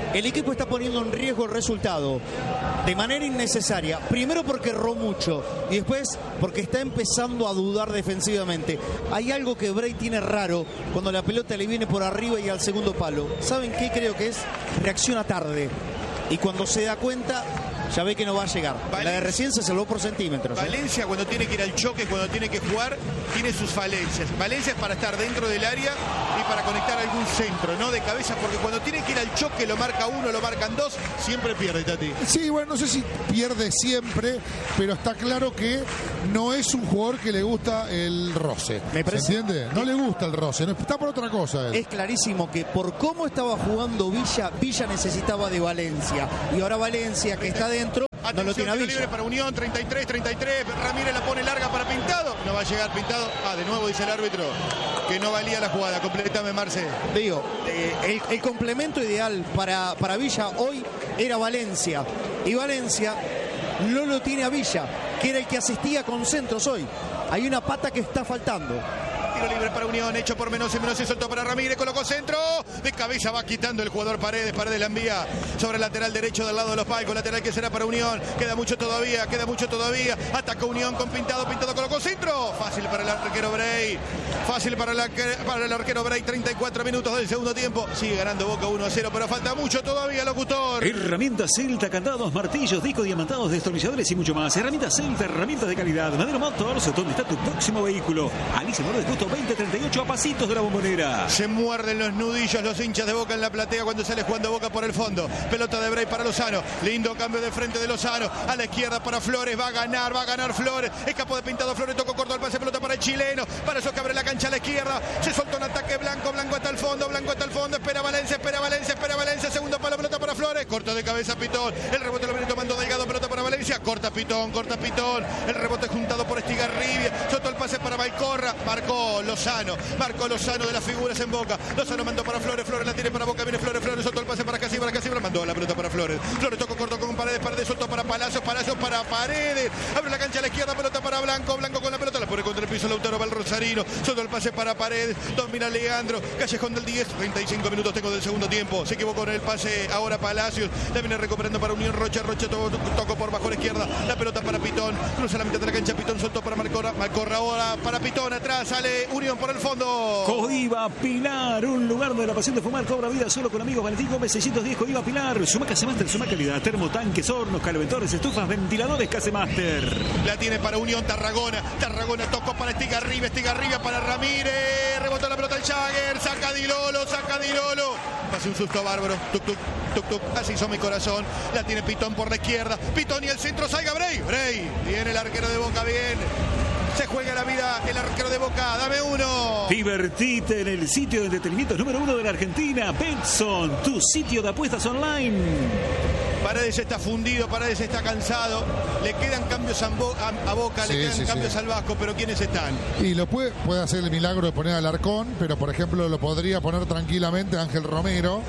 el equipo está poniendo en riesgo el resultado de manera innecesaria. Primero porque erró mucho y después porque está empezando a dudar defensivamente. Hay algo que Bray tiene raro cuando la pelota le viene por arriba y al segundo palo. ¿Saben qué creo que es? Reacciona tarde. Y cuando se da cuenta, ya ve que no va a llegar. Valencia, la de recién se salvó por centímetros. Valencia, ¿eh? Cuando tiene que ir al choque, cuando tiene que jugar, tiene sus falencias. Valencia es para estar dentro del área y para conectar algún centro, no de cabeza, porque cuando tiene que ir al choque, lo marca uno, lo marcan dos, siempre pierde, Tati. Sí, bueno, no sé si pierde siempre, pero está claro que no es un jugador que le gusta el roce. Me parece, ¿se entiende? No le gusta el roce, no, está por otra cosa él. Es clarísimo que por cómo estaba jugando Villa, Villa necesitaba de Valencia. Y ahora Valencia, que está dentro, atención, no lo tiene a Villa. Libre para Unión, treinta y tres, treinta y tres. Ramírez la pone larga para Pintado. No va a llegar Pintado. Ah, de nuevo dice el árbitro que no valía la jugada. Completame, Marce. Digo, eh, el, el complemento ideal para, para Villa hoy era Valencia. Y Valencia no lo tiene a Villa, que era el que asistía con centros hoy. Hay una pata que está faltando. Tiro libre para Unión, hecho por Menos, Menos se soltó para Ramírez, colocó centro, de cabeza va quitando el jugador Paredes, Paredes la envía sobre el lateral derecho del lado de los palcos, lateral que será para Unión, queda mucho todavía, queda mucho todavía, atacó Unión con Pintado, Pintado colocó centro, fácil para el arquero Bray, fácil para el, para el arquero Bray, treinta y cuatro minutos del segundo tiempo, sigue ganando Boca uno a cero, pero falta mucho todavía, locutor. Herramientas Celta, candados, martillos, discos diamantados, destornilladores y mucho más. Herramientas Celta, herramientas de calidad. Madero Motors, donde está tu próximo vehículo. Alice Morales Gusto veinte treinta y ocho a pasitos de la Bombonera. Se muerden los nudillos los hinchas de Boca en la platea cuando sale jugando Boca por el fondo. Pelota de Bray para Lozano. Lindo cambio de frente de Lozano. A la izquierda para Flores. Va a ganar, va a ganar Flores. Escapó de Pintado Flores. Tocó corto el pase. Pelota para el chileno. Para eso que abre la cancha a la izquierda. Se soltó un ataque Blanco. Blanco hasta el fondo. Blanco hasta el fondo. Espera Valencia. Espera Valencia. Espera Valencia. Segundo palo. Pelota para Flores. Corta de cabeza Pitón. El rebote lo viene tomando Delgado. Pelota para Valencia. Corta Pitón. Corta Pitón. El rebote juntado por Estigarribia. Soltó el pase para Valcorra. Marcó Lozano. Marcó Lozano de las figuras en Boca. Lozano mandó para Flores. Flores la tiene para Boca. Viene Flores. Flores soltó el pase para Casibra. Para Casibra. Mandó la pelota para Flores. Flores tocó corto con Paredes. Paredes soltó para Palacios. Palacios para Paredes. Abre la cancha a la izquierda. Pelota para Blanco. Blanco con la pelota. La pone contra el piso. Lautaro va el Rosarino. Soltó el pase para Paredes. Domina Leandro. Callejón del diez. treinta y cinco minutos tengo del segundo tiempo. Se equivocó en el pase. Ahora Palacios. La viene recuperando para Unión Rocha. Rocha tocó, tocó por bajo a la izquierda. La pelota para Pitón. Cruza la mitad de la cancha. Pitón soltó para Marcorra. Marcorra ahora para Pitón. Atrás sale Unión por el fondo. Coiba Pilar, un lugar donde la pasión de fumar cobra vida solo con amigos. Valentín Gómez seiscientos diez, Coiba Pilar. Sumaca Casemaster, Sumaca calidad. Termotanques, hornos, calentadores, estufas, ventiladores Casemaster. La tiene para Unión Tarragona. Tarragona tocó para Estigarribia. Estigarribia para Ramírez. Rebotó la pelota el Jagger. Saca Dilolo, saca Dilolo. Pase un susto bárbaro. Tuc, tuc, tuc, tuc. Así hizo mi corazón. La tiene Pitón por la izquierda. Pitón y el centro salga Bray. Bray. Viene el arquero de Boca, bien. Se juega la vida el arquero de Boca. Dame uno. Divertite en el sitio de entretenimiento número uno de la Argentina. Betson, tu sitio de apuestas online. Paredes está fundido, Paredes está cansado. Le quedan cambios a, Bo a, a Boca, sí, le quedan sí, cambios sí. al Vasco, pero ¿quiénes están? Y lo puede, puede hacer el milagro de poner al Arcón, pero por ejemplo lo podría poner tranquilamente Ángel Romero.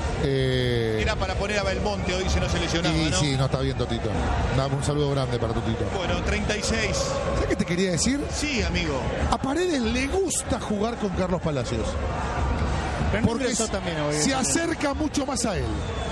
Eh... Era para poner a Belmonte, hoy se nos seleccionaba, y, ¿no? Sí, no está bien Totito. Dame un saludo grande para Totito. Bueno, treinta y seis. ¿Sabes qué te quería decir? Sí, amigo. A Paredes le gusta jugar con Carlos Palacios. Porque también, se acerca mucho más a él.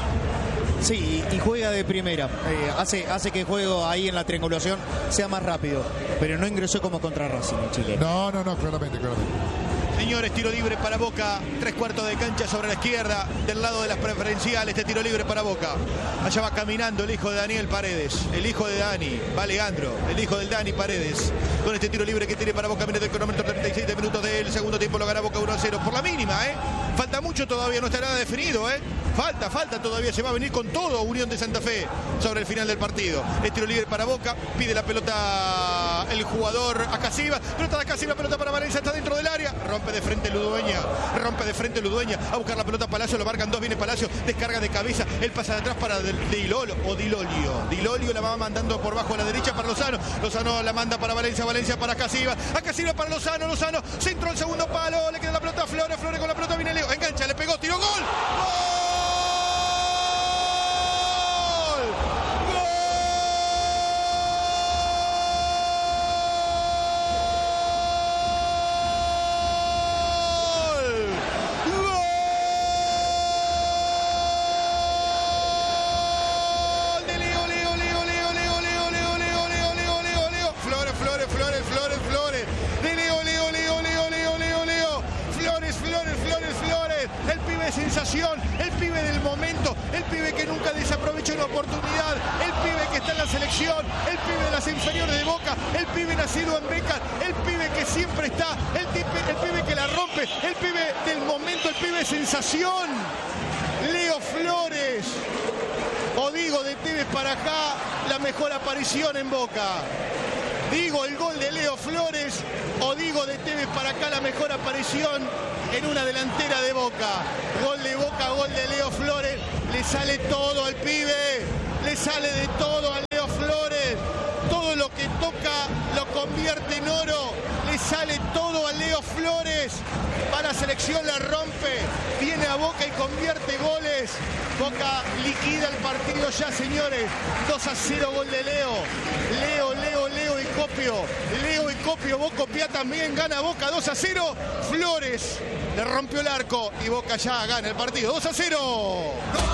Sí, y juega de primera. Eh, hace, hace que el juego ahí en la triangulación sea más rápido. Pero no ingresó como contra Racing en Chile. No, no, no, claramente, claramente. Señores, tiro libre para Boca, tres cuartos de cancha sobre la izquierda, del lado de las preferenciales, este tiro libre para Boca. Allá va caminando el hijo de Daniel Paredes, el hijo de Dani, va Leandro, el hijo del Dani Paredes. Con este tiro libre que tiene para Boca, viene del cronómetro, treinta y siete minutos del segundo tiempo, lo gana Boca uno a cero. Por la mínima, ¿eh? Falta mucho todavía, no está nada definido, ¿eh? Falta, falta todavía, se va a venir con todo Unión de Santa Fe sobre el final del partido. El tiro libre para Boca, pide la pelota el jugador a Casiva, pelota de Casiva, pelota para Valencia, está dentro del área, rompe de frente Ludueña, rompe de frente Ludueña, a buscar la pelota Palacio, lo marcan dos, viene Palacio, descarga de cabeza, él pasa de atrás para Dilolo o Dilolio, Dilolio la va mandando por bajo a la derecha para Lozano, Lozano la manda para Valencia, Valencia para Casiva, a Casiva para Lozano, Lozano, centro al segundo palo, le queda la pelota a Flores, Flores con la pelota, viene Leo, engancha, le pegó, tiró, gol, ¡gol! sensación, el pibe del momento, el pibe que nunca desaprovecha una oportunidad, el pibe que está en la selección, el pibe de las inferiores de Boca, el pibe nacido en Becas, el pibe que siempre está, el, tipe, el pibe que la rompe, el pibe del momento, el pibe de sensación, Leo Flores. O digo de Tevez para acá, la mejor aparición en Boca. Digo el gol de Leo Flores o digo de Tevez para acá, la mejor aparición en una delantera de Boca. Gol de Boca, gol de Leo Flores. Le sale todo al pibe, le sale de todo a Leo Flores. Todo lo que toca lo convierte en oro. Le sale todo a Leo Flores. Para selección la rompe. Viene a Boca y convierte goles. Boca liquida el partido ya, señores. dos a cero, gol de Leo. Leo, Leo, Leo y Copio. Leo y Copio, vos copiá también. Gana Boca dos a cero. Flores le rompió el arco y Boca ya gana el partido dos a cero.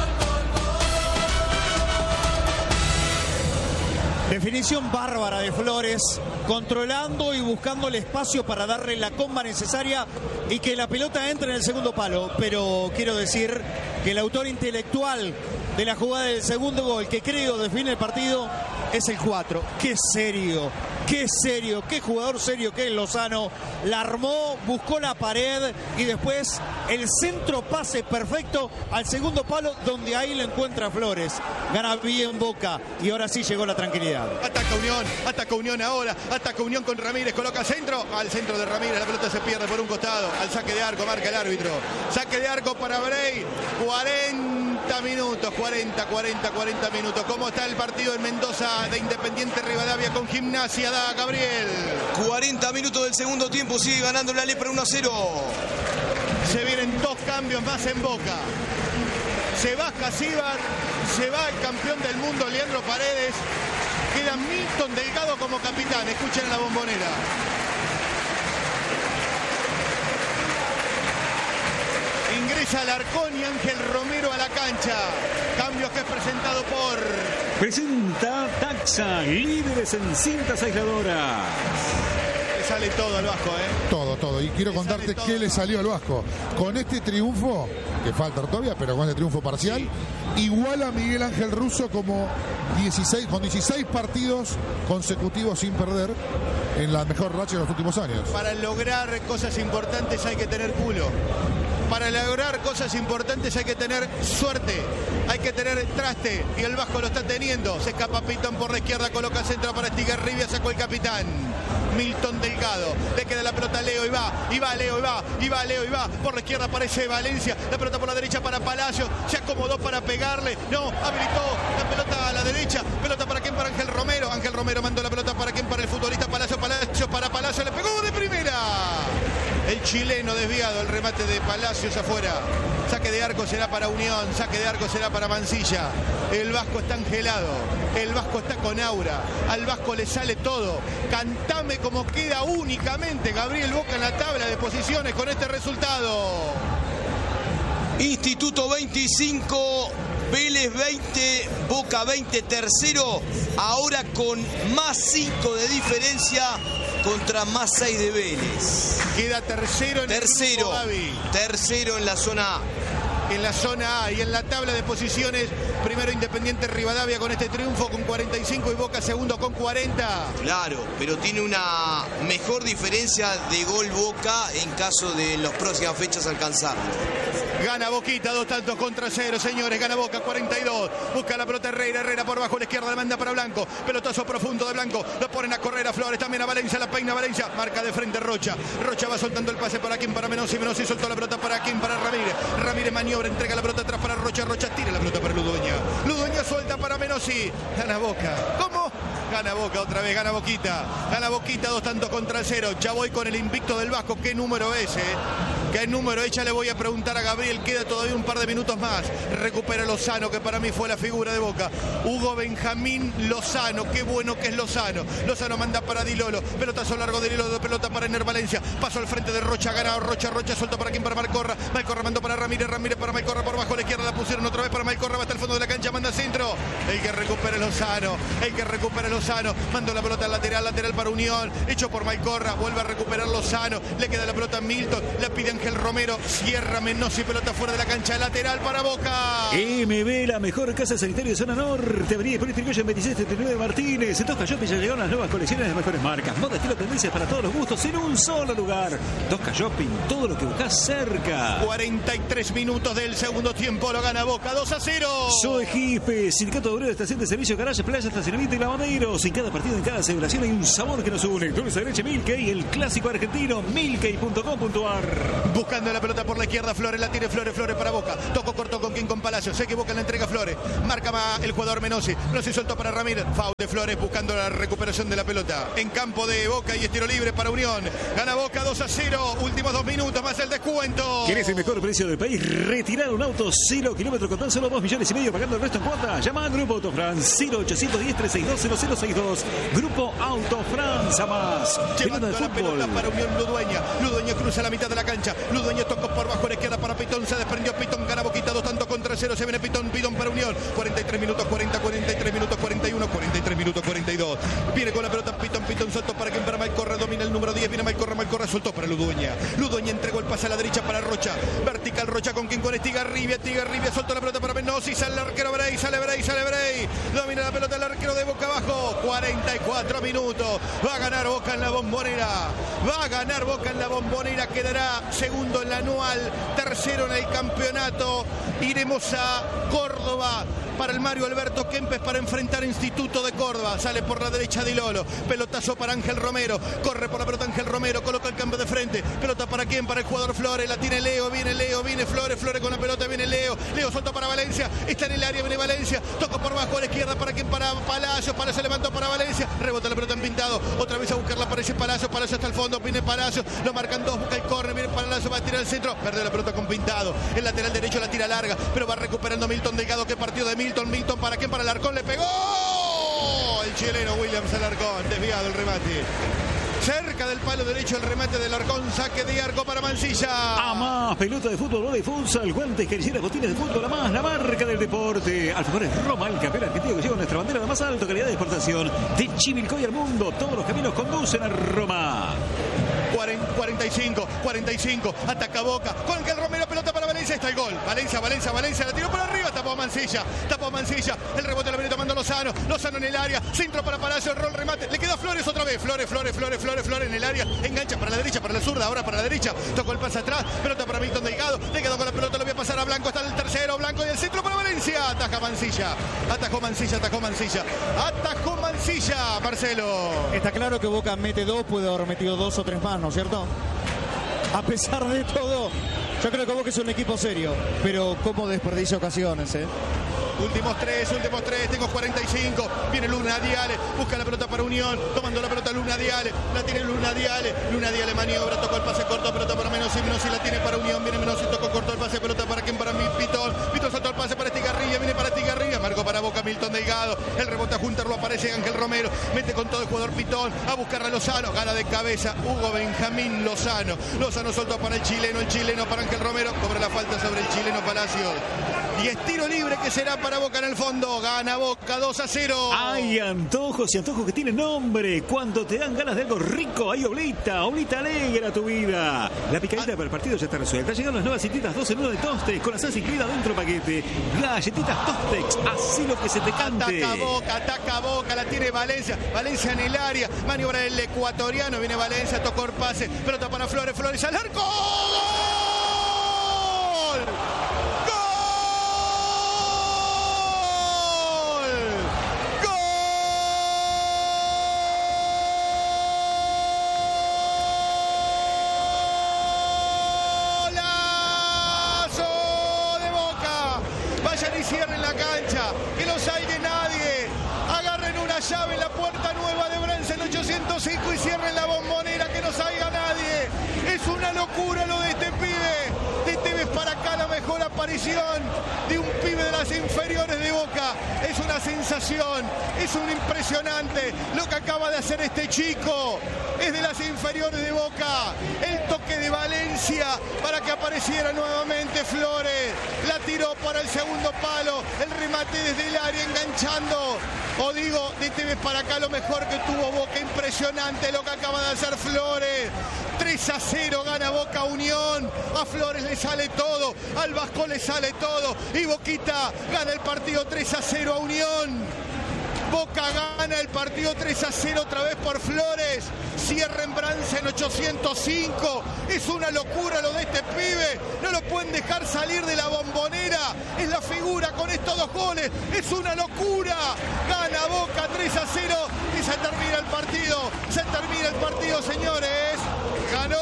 Definición bárbara de Flores, controlando y buscando el espacio para darle la comba necesaria y que la pelota entre en el segundo palo. Pero quiero decir que el autor intelectual de la jugada del segundo gol, que creo define el partido, es el cuatro. ¡Qué serio! ¡Qué serio! ¡Qué jugador serio que es Lozano! La armó, buscó la pared y después el centro pase perfecto al segundo palo, donde ahí lo encuentra Flores. Gana bien Boca y ahora sí llegó la tranquilidad. Ataca Unión, ataca Unión ahora, ataca Unión con Ramírez, coloca centro, al centro de Ramírez, la pelota se pierde por un costado, al saque de arco, marca el árbitro. Saque de arco para Bray, cuarenta minutos, cuarenta, cuarenta, cuarenta minutos. ¿Cómo está el partido en Mendoza de Independiente Rivadavia con Gimnasia? Da Gabriel. cuarenta minutos del segundo tiempo, sigue ganando la Lepra uno a cero. Se vienen dos cambios más en Boca. Se va Casíbar, se va el campeón del mundo Leandro Paredes. Queda Milton Delgado como capitán. Escuchen la bombonera. Ingresa Alarcón y Ángel Romero a la cancha. Cambios que es presentado por... Presenta Taxa, líderes en cintas aisladoras. Le sale todo al Vasco, ¿eh? Todo, todo. Y quiero Le contarte sale qué todo. le salió al Vasco. Con este triunfo, que falta todavía, pero con este triunfo parcial, sí, igual a Miguel Ángel Russo como dieciséis, con dieciséis partidos consecutivos sin perder en la mejor racha de los últimos años. Para lograr cosas importantes hay que tener culo. Para lograr cosas importantes hay que tener suerte, hay que tener traste, y el Vasco lo está teniendo. Se escapa Pitón por la izquierda, coloca centro para Estigarribia, sacó el capitán Milton Delgado, le queda la pelota a Leo y va, y va Leo y va, y va Leo y va, por la izquierda aparece Valencia, la pelota por la derecha para Palacios, se acomodó para pegarle, no, habilitó la pelota a la derecha, pelota para quién, para Ángel Romero, Ángel Romero mandó la pelota para quién, para el futbolista Palacios, Palacios para Palacios, le pegó de primera. El chileno desviado, el remate de Palacios afuera. Saque de arco será para Unión, saque de arco será para Mansilla. El Vasco está angelado, el Vasco está con aura, al Vasco le sale todo. Cantame como queda únicamente Gabriel Boca en la tabla de posiciones con este resultado. Instituto veinticinco, Vélez veinte, Boca veinte, tercero, ahora con más cinco de diferencia contra más seis de Vélez. Queda tercero en tercero, el grupo, Gaby. tercero en la zona A. En la zona A y en la tabla de posiciones, primero Independiente Rivadavia con este triunfo con cuarenta y cinco y Boca segundo con cuarenta. Claro, pero tiene una mejor diferencia de gol Boca en caso de las próximas fechas alcanzarlo. Gana Boquita, dos tantos contra cero, señores. Gana Boca, cuarenta y dos. Busca la pelota Herrera. Herrera por bajo a la izquierda, la manda para Blanco. Pelotazo profundo de Blanco. Lo ponen a correr a Flores. También a Valencia. La peina Valencia. Marca de frente Rocha. Rocha va soltando el pase para quien, para Menossi. Menossi soltó la pelota para quien, para Ramírez. Ramírez maniobra, entrega la pelota atrás para Rocha. Rocha tira la pelota para Ludueña. Ludueña suelta para Menossi. Gana Boca. ¿Cómo? Gana Boca otra vez. Gana Boquita. Gana Boquita, dos tantos contra cero. Ya voy con el invicto del Vasco. ¿Qué número es, eh? ¿Qué número es? Ya le voy a preguntar a Gabriel. Queda todavía un par de minutos más. Recupera Lozano, que para mí fue la figura de Boca. Hugo Benjamín Lozano. Qué bueno que es Lozano. Lozano manda para Dilolo. Pelotazo largo de Dilolo. Pelota para Ener Valencia. Paso al frente de Rocha. Gana Rocha. Rocha suelto para quien, para Malcorra. Malcorra mandó para Ramírez. Ramírez para Malcorra por bajo a la izquierda. La pusieron otra vez para Malcorra. Va hasta el fondo de la cancha. Manda centro. El que recupera Lozano. El que recupera Lozano. Mandó la pelota al lateral. Lateral para Unión. Hecho por Malcorra. Vuelve a recuperar Lozano. Le queda la pelota a Milton. La pide Ángel Ángel Romero, cierra Menossi, pelota fuera de la cancha, lateral para Boca. M B, la mejor casa sanitaria de zona norte. Avenida Hipólito Yrigoyen veintiséis setenta y nueve Martínez. En Tosca Shopping ya llegaron las nuevas colecciones de las mejores marcas. Moda, estilo, tendencias para todos los gustos en un solo lugar. Tosca Shopping, todo lo que buscas cerca. cuarenta y tres minutos del segundo tiempo, lo gana Boca, dos a cero. Soy Jipe, Sindicato Obrero de Estación de Servicio, Garaje, Playa, Estacionamiento y Lavaderos. En cada partido, en cada celebración hay un sabor que nos une. Dulce de leche Milkey, el clásico argentino, milkey punto com punto ar. Buscando la pelota por la izquierda, Flores la tiene, Flores, Flores para Boca. Tocó corto con quien con Palacio, se equivoca en la entrega Flores. Marca más el jugador Menossi. Menossi soltó para Ramírez. Foul de Flores buscando la recuperación de la pelota. En campo de Boca y estiro libre para Unión. Gana Boca dos a cero. Últimos dos minutos más el descuento. ¿Quieres el mejor precio del país? Retirar un auto cero kilómetros con tan solo dos millones y medio pagando el resto en cuota. Llama a Grupo Autofrance cero ochocientos diez, trescientos sesenta y dos, cero cero sesenta y dos. Grupo Autofrance a más. Llevando la pelota para Unión Ludueña. Ludueña cruza la mitad de la cancha. Ludueña tocó por bajo a la izquierda para Pitón. Se desprendió Pitón. Gana Boquita dos tanto contra cero. Se viene Pitón. Pitón para Unión. cuarenta y tres minutos, cuarenta, cuarenta y tres minutos, cuarenta y uno, cuarenta y tres minutos, cuarenta y dos. Viene con la pelota Pitón. Pitón soltó para quien para Malcorra. Domina el número diez. Viene Malcorra. Malcorra soltó para Ludueña. Ludueña entregó el pase a la derecha para Rocha. Vertical Rocha con quien con Estigarribia. Estigarribia soltó la pelota para Menossi. Sale el arquero Bray. Sale Bray. Sale Bray. Domina la pelota el arquero de Boca abajo. cuarenta y cuatro minutos. Va a ganar Boca en la Bombonera. Va a ganar Boca en la Bombonera. Quedará segundo en la anual. Tercero en el campeonato. Iremos a Córdoba para el Mario Alberto Kempes para enfrentar a Instituto de Córdoba. Sale por la derecha Di Lolo. Pelotazo para Ángel Romero. Corre por la pelota Ángel Romero. Coloca el cambio de frente. Pelota para quién? Para el jugador Flores. La tiene Leo. Viene Leo. Viene Flores. Flores con la pelota. Viene Leo. Leo soltó para Valencia. Está en el área. Viene Valencia. Toca por bajo a la izquierda. ¿Para quién? Para Palacios. Palacios levantó para Valencia. Rebota la pelota en Pintado. Otra vez a buscarla. Aparece Palacios. Palacios hasta el fondo. Viene Palacios. Lo marcan dos. Busca el córner. Viene Palacios. Va a tirar al centro. Perdió la pelota con Pintado. El lateral derecho la tira larga. Pero va recuperando Milton Delgado. ¿Qué partido de Milton? Milton para quién? Para Alarcón. Le pegó el chileno Williams Alarcón. Desviado el remate. Cerca del palo derecho el remate del Alarcón. Saque de arco para Mancilla. A más, pelota de fútbol, bola y futsal, guantes, jerseras, botines de fútbol, a más, la marca del deporte. Alfajores Roma, el campeón argentino que lleva nuestra bandera de más alta calidad de exportación. De Chivilcoy al mundo, todos los caminos conducen a Roma. cuarenta y cinco, cuarenta y cinco, ataca Boca, con el Romero, pelota para Valencia, está el gol, Valencia, Valencia, Valencia, la tiró por arriba, tapó Mancilla, tapó Mancilla, el rebote la viene tomando Lozano, Lozano en el área, centro para Palacio, el rol, remate, le queda Flores otra vez, Flores, Flores, Flores, Flores, Flores en el área, engancha para la derecha, para la zurda, ahora para la derecha, tocó el pase atrás, pelota para Milton Delgado, le quedó con la pelota, lo voy a pasar a Blanco, está en el tercero, Blanco y el centro para Valencia, ataja Mancilla, atajó Mancilla, atajó Mancilla, atajó Mancilla, Marcelo. Está claro que Boca mete dos, puede haber metido dos o tres más, ¿no es cierto? A pesar de todo, yo creo que Boca es un equipo serio, pero cómo desperdicia ocasiones, ¿eh? Últimos tres, últimos tres, tengo cuarenta y cinco. Viene Luna Diale, busca la pelota para Unión, tomando la pelota Luna Diale, la tiene Luna Diale, Luna Diale maniobra, tocó el pase corto, pelota para Menossi, Menossi la tiene para Unión, viene Menossi, tocó corto el pase, pelota para quién, para mí, Pitón, Pitón soltó el pase para Estigarribia, viene para Estigarribia, marcó para Boca Milton Delgado, el rebote a juntarlo, aparece Ángel Romero, mete con todo el jugador Pitón, a buscar a Lozano, gana de cabeza Hugo Benjamín Lozano, Lozano soltó para el chileno, el chileno para Ángel Romero, cobra la falta sobre el chileno Palacio. Y es tiro libre que será para Boca en el fondo. Gana Boca dos a cero. Hay antojos y antojos que tienen nombre. Cuando te dan ganas de algo rico, hay Oblita. Oblita alegra tu vida. La picadita para el partido ya está resuelta. Llegan las nuevas galletitas dos en uno de Tostex con la salsa incluida dentro del paquete. Galletitas Tostex. Así lo que se te cante. Ataca Boca, ataca Boca. La tiene Valencia. Valencia en el área. Maniobra el ecuatoriano. Viene Valencia. Tocó el pase. Pelota para Flores. Flores al arco. ¡Gol! Cierren la cancha, que no salga nadie, agarren una llave en la puerta nueva de Bransen ochocientos cinco y cierren la Bombonera, que no salga nadie. Es una locura lo de este pibe. De Tevez para acá la mejor aparición aparición de un pibe de las inferiores de Boca. Es una sensación, es un impresionante lo que acaba de hacer este chico. Es de las inferiores de Boca. El toque de Valencia para que apareciera nuevamente Flores. La tiró para el segundo palo. El remate desde el área enganchando. O digo, de T V para acá lo mejor que tuvo Boca. Impresionante lo que acaba de hacer Flores. tres a cero gana Boca Unión. A Flores le sale todo. Al Vasco le sale todo. Y Boquita gana el partido tres a cero a Unión. Boca gana el partido tres a cero otra vez por Flores. Cierra en Brance en ochocientos cinco. Es una locura lo de este pibe. No lo pueden dejar salir de la Bombonera. Es la figura con estos dos goles. Es una locura. Gana Boca tres a cero y se termina el partido. Se termina el partido, señores. Ganó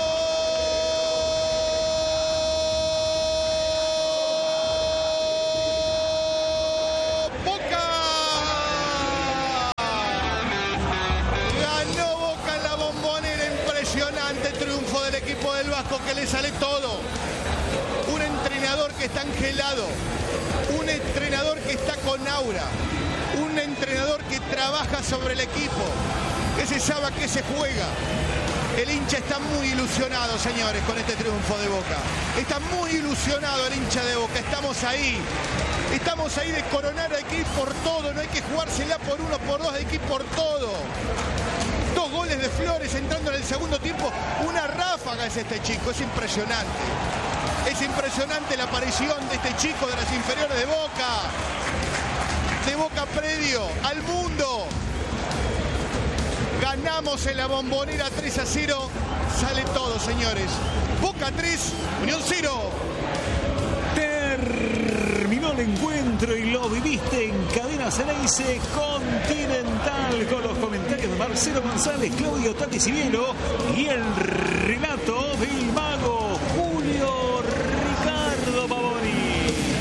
del Vasco, que le sale todo. Un entrenador que está angelado, un entrenador que está con aura, un entrenador que trabaja sobre el equipo, que se sabe a qué se juega. El hincha está muy ilusionado, señores, con este triunfo de Boca. Está muy ilusionado el hincha de Boca. Estamos ahí. Estamos ahí de coronar, hay que ir por todo. No hay que jugársela por uno, por dos, hay que ir por todo. Dos goles de Flores entrando en el segundo tiempo. Una ráfaga es este chico, es impresionante. Es impresionante la aparición de este chico de las inferiores de Boca. De Boca Predio al mundo. Ganamos en la Bombonera tres a cero. Sale todo, señores. Boca tres, Unión cero. Terminó el encuentro y lo viviste en Cadena Ceneice Continental con los comentarios de Marcelo González, Claudio Tati Civielo y el relato del mago Julio Ricardo Pavoni.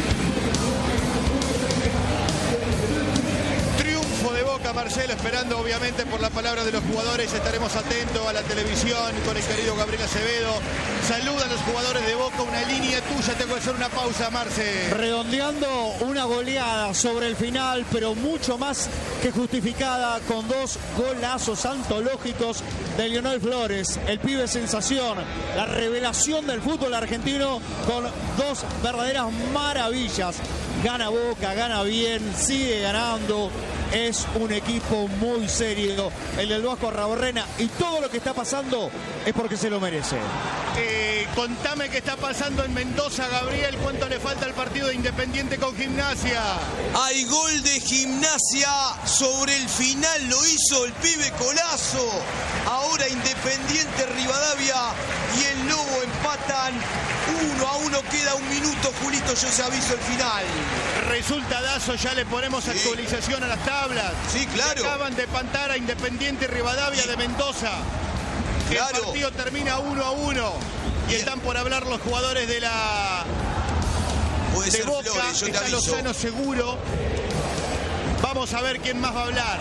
Triunfo de Boca, Marcelo, esperando obviamente por la palabra de los jugadores. Estaremos atentos a la televisión con el querido Gabriel Acevedo. Saluda a los jugadores de Boca, una línea tuya, tengo que hacer una pausa, Marce. Redondeando una goleada sobre el final, pero mucho más que justificada, con dos golazos antológicos de Lionel Flores, el pibe sensación, la revelación del fútbol argentino, con dos verdaderas maravillas. Gana Boca, gana bien, sigue ganando. Es un equipo muy serio, el del Vasco Arraborrena, y todo lo que está pasando es porque se lo merece. Eh, contame qué está pasando en Mendoza, Gabriel. ¿Cuánto le falta al partido de Independiente con Gimnasia? Hay gol de Gimnasia sobre el final, lo hizo el pibe Colazo. Ahora Independiente, Rivadavia y el Lobo empatan uno a uno. Queda un minuto, Julito, yo se aviso el final. Resultadazo, ya le ponemos sí. actualización a las tablas. Sí, claro. Se acaban de pantar a Independiente y Rivadavia sí. de Mendoza. Claro. El partido termina uno a uno. Y Bien. están por hablar los jugadores de la Puede de ser Boca. Flores, yo te Está aviso. Lozano seguro. Vamos a ver quién más va a hablar.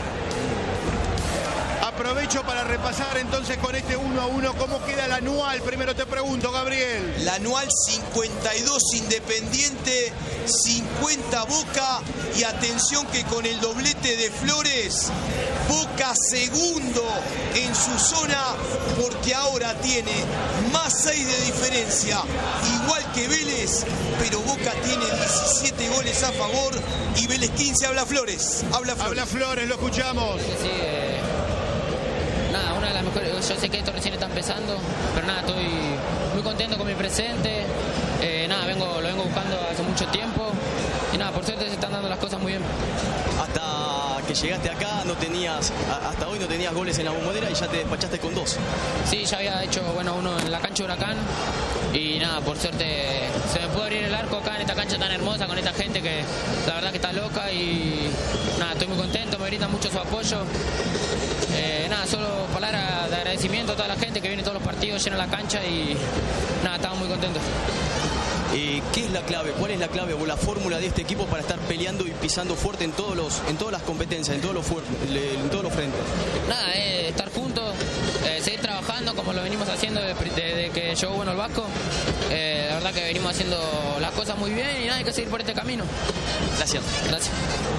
Aprovecho para repasar entonces con este uno a uno cómo queda el anual. Primero te pregunto, Gabriel. El anual cincuenta y dos Independiente, cincuenta Boca. Y atención que con el doblete de Flores, Boca segundo en su zona, porque ahora tiene más seis de diferencia, igual que Vélez, pero Boca tiene diecisiete goles a favor y Vélez quince. Habla Flores. Habla Flores. Habla Flores, lo escuchamos. Sí, sí, eh, nada, una de las mejores. Yo sé que esto recién está empezando, pero nada, estoy muy contento con mi presente. Eh, nada, vengo, lo vengo buscando hace mucho tiempo y nada, por suerte se están dando las cosas muy bien. Hasta que llegaste acá no tenías, hasta hoy no tenías goles en la Bombonera y ya te despachaste con dos. Sí, ya había hecho, bueno, uno en la cancha de Huracán y nada, por suerte se me pudo abrir el arco acá en esta cancha tan hermosa con esta gente que la verdad que está loca y nada, estoy muy contento, me brinda mucho su apoyo. Eh, nada, solo palabras de agradecimiento a toda la gente que viene todos los partidos, llena la cancha y nada, estamos muy contentos. Eh, ¿Qué es la clave? ¿Cuál es la clave o la fórmula de este equipo para estar peleando y pisando fuerte en todos los, en todas las competencias, en todos los, en todos los frentes? Nada, eh, estar juntos, eh, seguir trabajando, como lo venimos haciendo desde, desde que llegó bueno el Vasco. Eh, la verdad que venimos haciendo las cosas muy bien y nada, hay que seguir por este camino. Gracias. Gracias.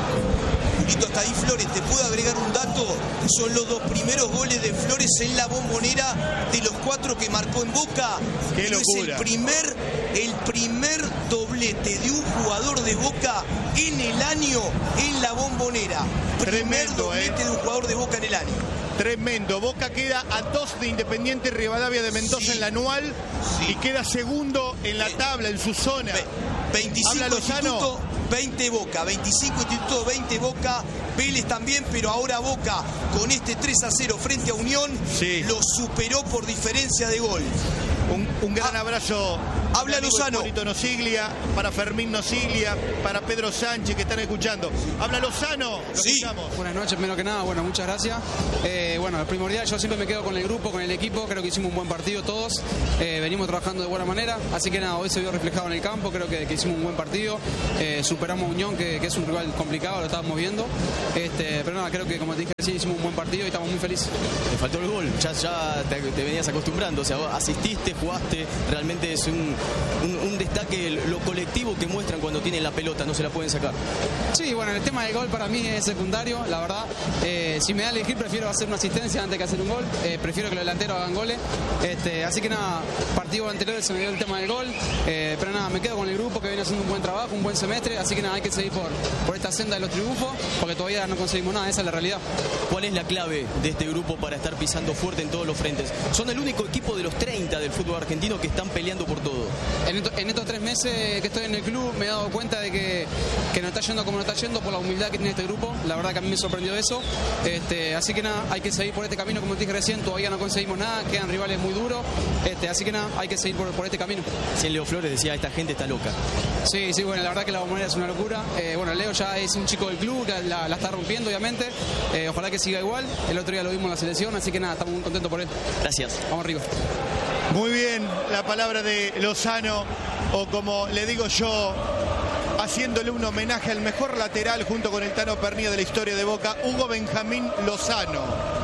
Julito, hasta ahí Flores, te puedo agregar un dato, son los dos primeros goles de Flores en la Bombonera de los cuatro que marcó en Boca. ¡Qué Pero locura! Es el primer, el primer doblete de un jugador de Boca en el año en la Bombonera. Primer Tremendo, doblete eh. de un jugador de Boca en el año. Tremendo. Boca queda a dos de Independiente Rivadavia de Mendoza Sí. en la anual Sí. y queda segundo en la tabla, en su zona. Ve- veinticinco Habla Lozano. Instituto, veinte Boca. veinticinco Instituto, veinte Boca. Vélez también, pero ahora Boca con este tres a cero frente a Unión Sí. lo superó por diferencia de gol. Un, un gran Ah, abrazo. habla amigo Lozano. Hipólito Nosiglia, para Fermín Nosiglia, para Pedro Sánchez que están escuchando. Habla Lozano. Lo Sí. escuchamos. Buenas noches, primero que nada, bueno, muchas gracias. Eh, bueno, el primordial, yo siempre me quedo con el grupo, con el equipo, creo que hicimos un buen partido todos, eh, venimos trabajando de buena manera, así que nada, hoy se vio reflejado en el campo, creo que, que hicimos un buen partido, eh, superamos a Unión, que, que es un rival complicado, lo estábamos viendo, este, pero nada, creo que como te dije, sí, hicimos un buen partido y estamos muy felices. Te faltó el gol, ya, ya te, te venías acostumbrando, o sea, vos asististe, jugaste, realmente es un, un, un destaque lo colectivo que muestran cuando tienen la pelota, no se la pueden sacar. Sí, bueno, el tema del gol para mí es secundario, la verdad. Eh, si me da a elegir, prefiero hacer una asistencia antes que hacer un gol. Eh, prefiero que los delanteros hagan goles. Este, así que nada, partido anterior se me dio el tema del gol. Eh, pero nada, me quedo con el grupo que viene haciendo un buen trabajo, un buen semestre. Así que nada, hay que seguir por, por esta senda de los triunfos, porque todavía no conseguimos nada, esa es la realidad. ¿Cuál es la clave de este grupo para estar pisando fuerte en todos los frentes? Son el único equipo de los treinta del fútbol argentino que están peleando por todo. En, esto, en estos tres meses que estoy en el club me he dado cuenta de que, que no está yendo como no está yendo por la humildad que tiene este grupo. La verdad que a mí me sorprendió eso. Este, así que nada, hay que seguir por este camino, como te dije recién, todavía no conseguimos nada, quedan rivales muy duros. Este, así que nada, hay que seguir por, por este camino. Si Leo Flores decía, esta gente está loca. Sí, sí, bueno, la verdad que la Bombonera es una locura. Eh, bueno, Leo ya es un chico del club, la, la, la está rompiendo, obviamente. Eh, ojalá que siga igual. El otro día lo vimos en la selección, así que nada, estamos muy contentos por él. Gracias. Vamos arriba. Muy bien, la palabra de Lozano, o como le digo yo, haciéndole un homenaje al mejor lateral junto con el Tano Pernía de la historia de Boca, Hugo Benjamín Lozano.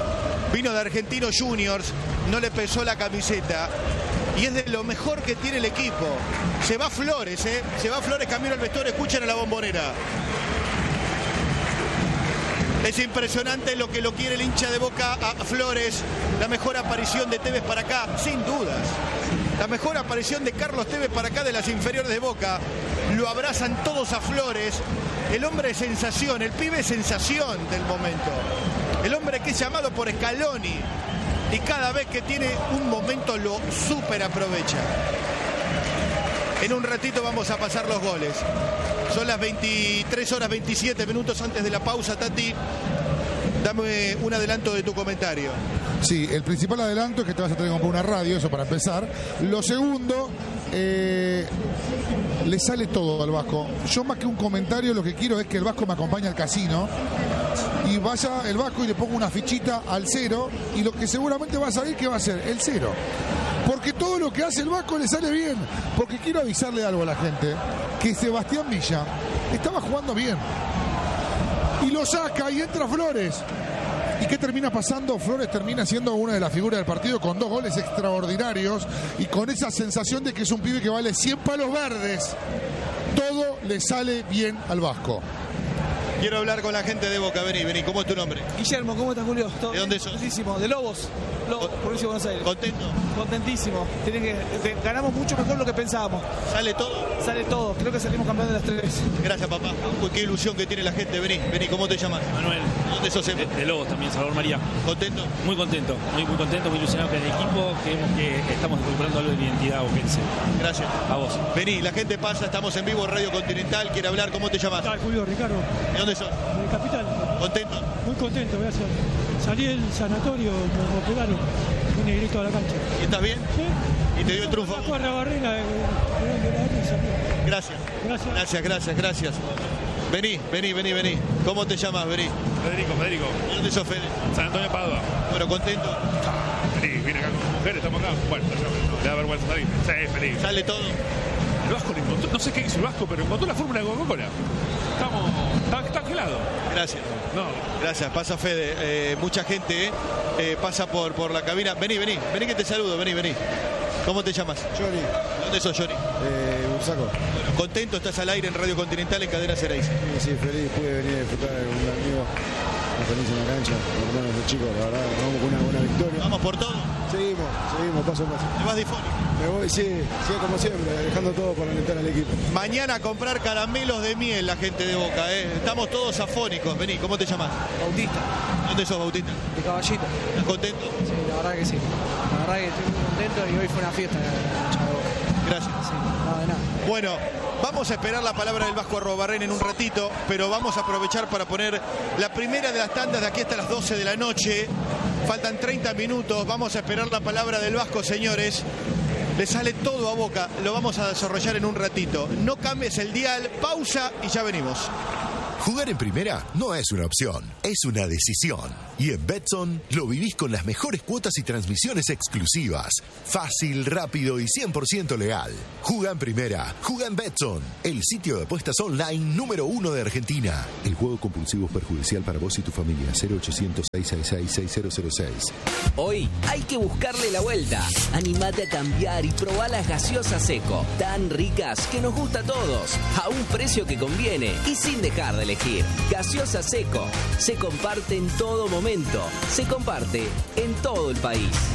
Vino de Argentinos Juniors, no le pesó la camiseta y es de lo mejor que tiene el equipo. Se va Flores, ¿eh? Se va Flores camino al vestuario, escuchen a la Bombonera. Es impresionante lo que lo quiere el hincha de Boca a Flores. La mejor aparición de Tevez para acá, sin dudas. La mejor aparición de Carlos Tevez para acá de las inferiores de Boca. Lo abrazan todos a Flores. El hombre es sensación, el pibe es sensación del momento. El hombre que es llamado por Scaloni. Y cada vez que tiene un momento lo súper aprovecha. En un ratito vamos a pasar los goles. Son las veintitrés horas veintisiete minutos antes de la pausa, Tati. Dame un adelanto de tu comentario. Sí, el principal adelanto es que te vas a tener que comprar una radio, eso para empezar. Lo segundo, eh, le sale todo al Vasco. Yo más que un comentario, lo que quiero es que el Vasco me acompañe al casino y vaya el Vasco y le ponga una fichita al cero y lo que seguramente va a salir, ¿qué va a ser? El cero. Porque todo lo que hace el Vasco le sale bien. Porque quiero avisarle algo a la gente, que Sebastián Villa estaba jugando bien. Y lo saca y entra Flores. ¿Y qué termina pasando? Flores termina siendo una de las figuras del partido con dos goles extraordinarios y con esa sensación de que es un pibe que vale cien palos verdes. Todo le sale bien al Vasco. Quiero hablar con la gente de Boca. Vení, vení. ¿Cómo es tu nombre? Guillermo, ¿cómo estás, Julio? ¿Todo ¿De dónde bien? sos? Contentísimo, de Lobos, Lobos, provincia de Buenos Aires. ¿Contento? Contentísimo. Tienen que, te- ganamos mucho mejor lo que pensábamos. ¿Sale todo? Sale todo. Creo que salimos campeones de las tres. Gracias, papá. Uy, qué ilusión que tiene la gente. Vení, vení. ¿Cómo te llamas? Manuel, ¿De dónde sos? de, de Lobos también, Salvador María. ¿Contento? Muy contento, muy, muy contento, muy ilusionado con el equipo. Creemos que estamos recuperando algo de mi identidad boquense. Gracias. A vos. Vení, la gente pasa. Estamos en vivo, Radio Continental. Quiere hablar. ¿Cómo te llamas? Julio, Ricardo, ¿De dónde sos? de Capital. ¿Contento? Muy contento, voy a hacer. Salí del sanatorio, me operaron, un negrito a la cancha. ¿Y estás bien? ¿Sí? ¿Y te dio el triunfo? La cuadra barrera, eh, de la R y salió. Gracias. Gracias. Gracias, gracias, gracias. Vení, vení, vení, vení. ¿Cómo te llamas? Vení. Federico, Federico, ¿De dónde sos, Fede? San Antonio Padua. Bueno, contento. Feliz, vine acá con mi mujer, estamos acá. Bueno, no, le da vergüenza salir. Sí, feliz. ¿Sale todo? El Vasco lo encontró, no sé qué hizo el Vasco, pero encontró la fórmula de Coca-Cola. Estamos, está, está gelado. Gracias. No. Gracias, pasa Fede. Eh, mucha gente eh, pasa por, por la cabina. Vení, vení, vení que te saludo, vení, vení. ¿Cómo te llamas? Johnny. ¿Dónde sos, Johnny? Eh, Bursaco. Bueno, contento, estás al aire en Radio Continental en Cadena Cereis. Sí, sí, feliz. Pude venir a disfrutar con un amigo. Una feliz en la cancha, por lo menos de chicos, la verdad, vamos con una buena victoria. ¿Vamos por todo? Seguimos, seguimos, paso a paso. ¿Te vas difónico? Me voy, sí, sí, como siempre, dejando todo para alentar al equipo. Mañana a comprar caramelos de miel la gente de Boca, ¿eh? Estamos todos afónicos. Vení, ¿cómo te llamas? Bautista. ¿Dónde sos, Bautista? De Caballito. ¿Estás contento? Sí, la verdad que sí. La verdad que estoy muy contento y hoy fue una fiesta en la cancha de Boca. Gracias. Sí, nada de nada. Bueno, vamos a esperar la palabra del Vasco Arrobarrén en un ratito, pero vamos a aprovechar para poner la primera de las tandas de aquí hasta las doce de la noche. Faltan treinta minutos, vamos a esperar la palabra del Vasco, señores. Le sale todo a Boca, lo vamos a desarrollar en un ratito. No cambies el dial, pausa y ya venimos. Jugar en primera no es una opción, es una decisión. Y en Betson lo vivís con las mejores cuotas y transmisiones exclusivas. Fácil, rápido y cien por ciento legal. Juega en primera, juega en Betson, el sitio de apuestas online número uno de Argentina. El juego compulsivo es perjudicial para vos y tu familia. cero ochocientos, seiscientos sesenta y seis, seis cero cero seis. Hoy hay que buscarle la vuelta. Animate a cambiar y probá las gaseosas Seco. Tan ricas que nos gusta a todos. A un precio que conviene y sin dejar de elegir. Gaseosa Seco. Se comparte en todo momento. Se comparte en todo el país.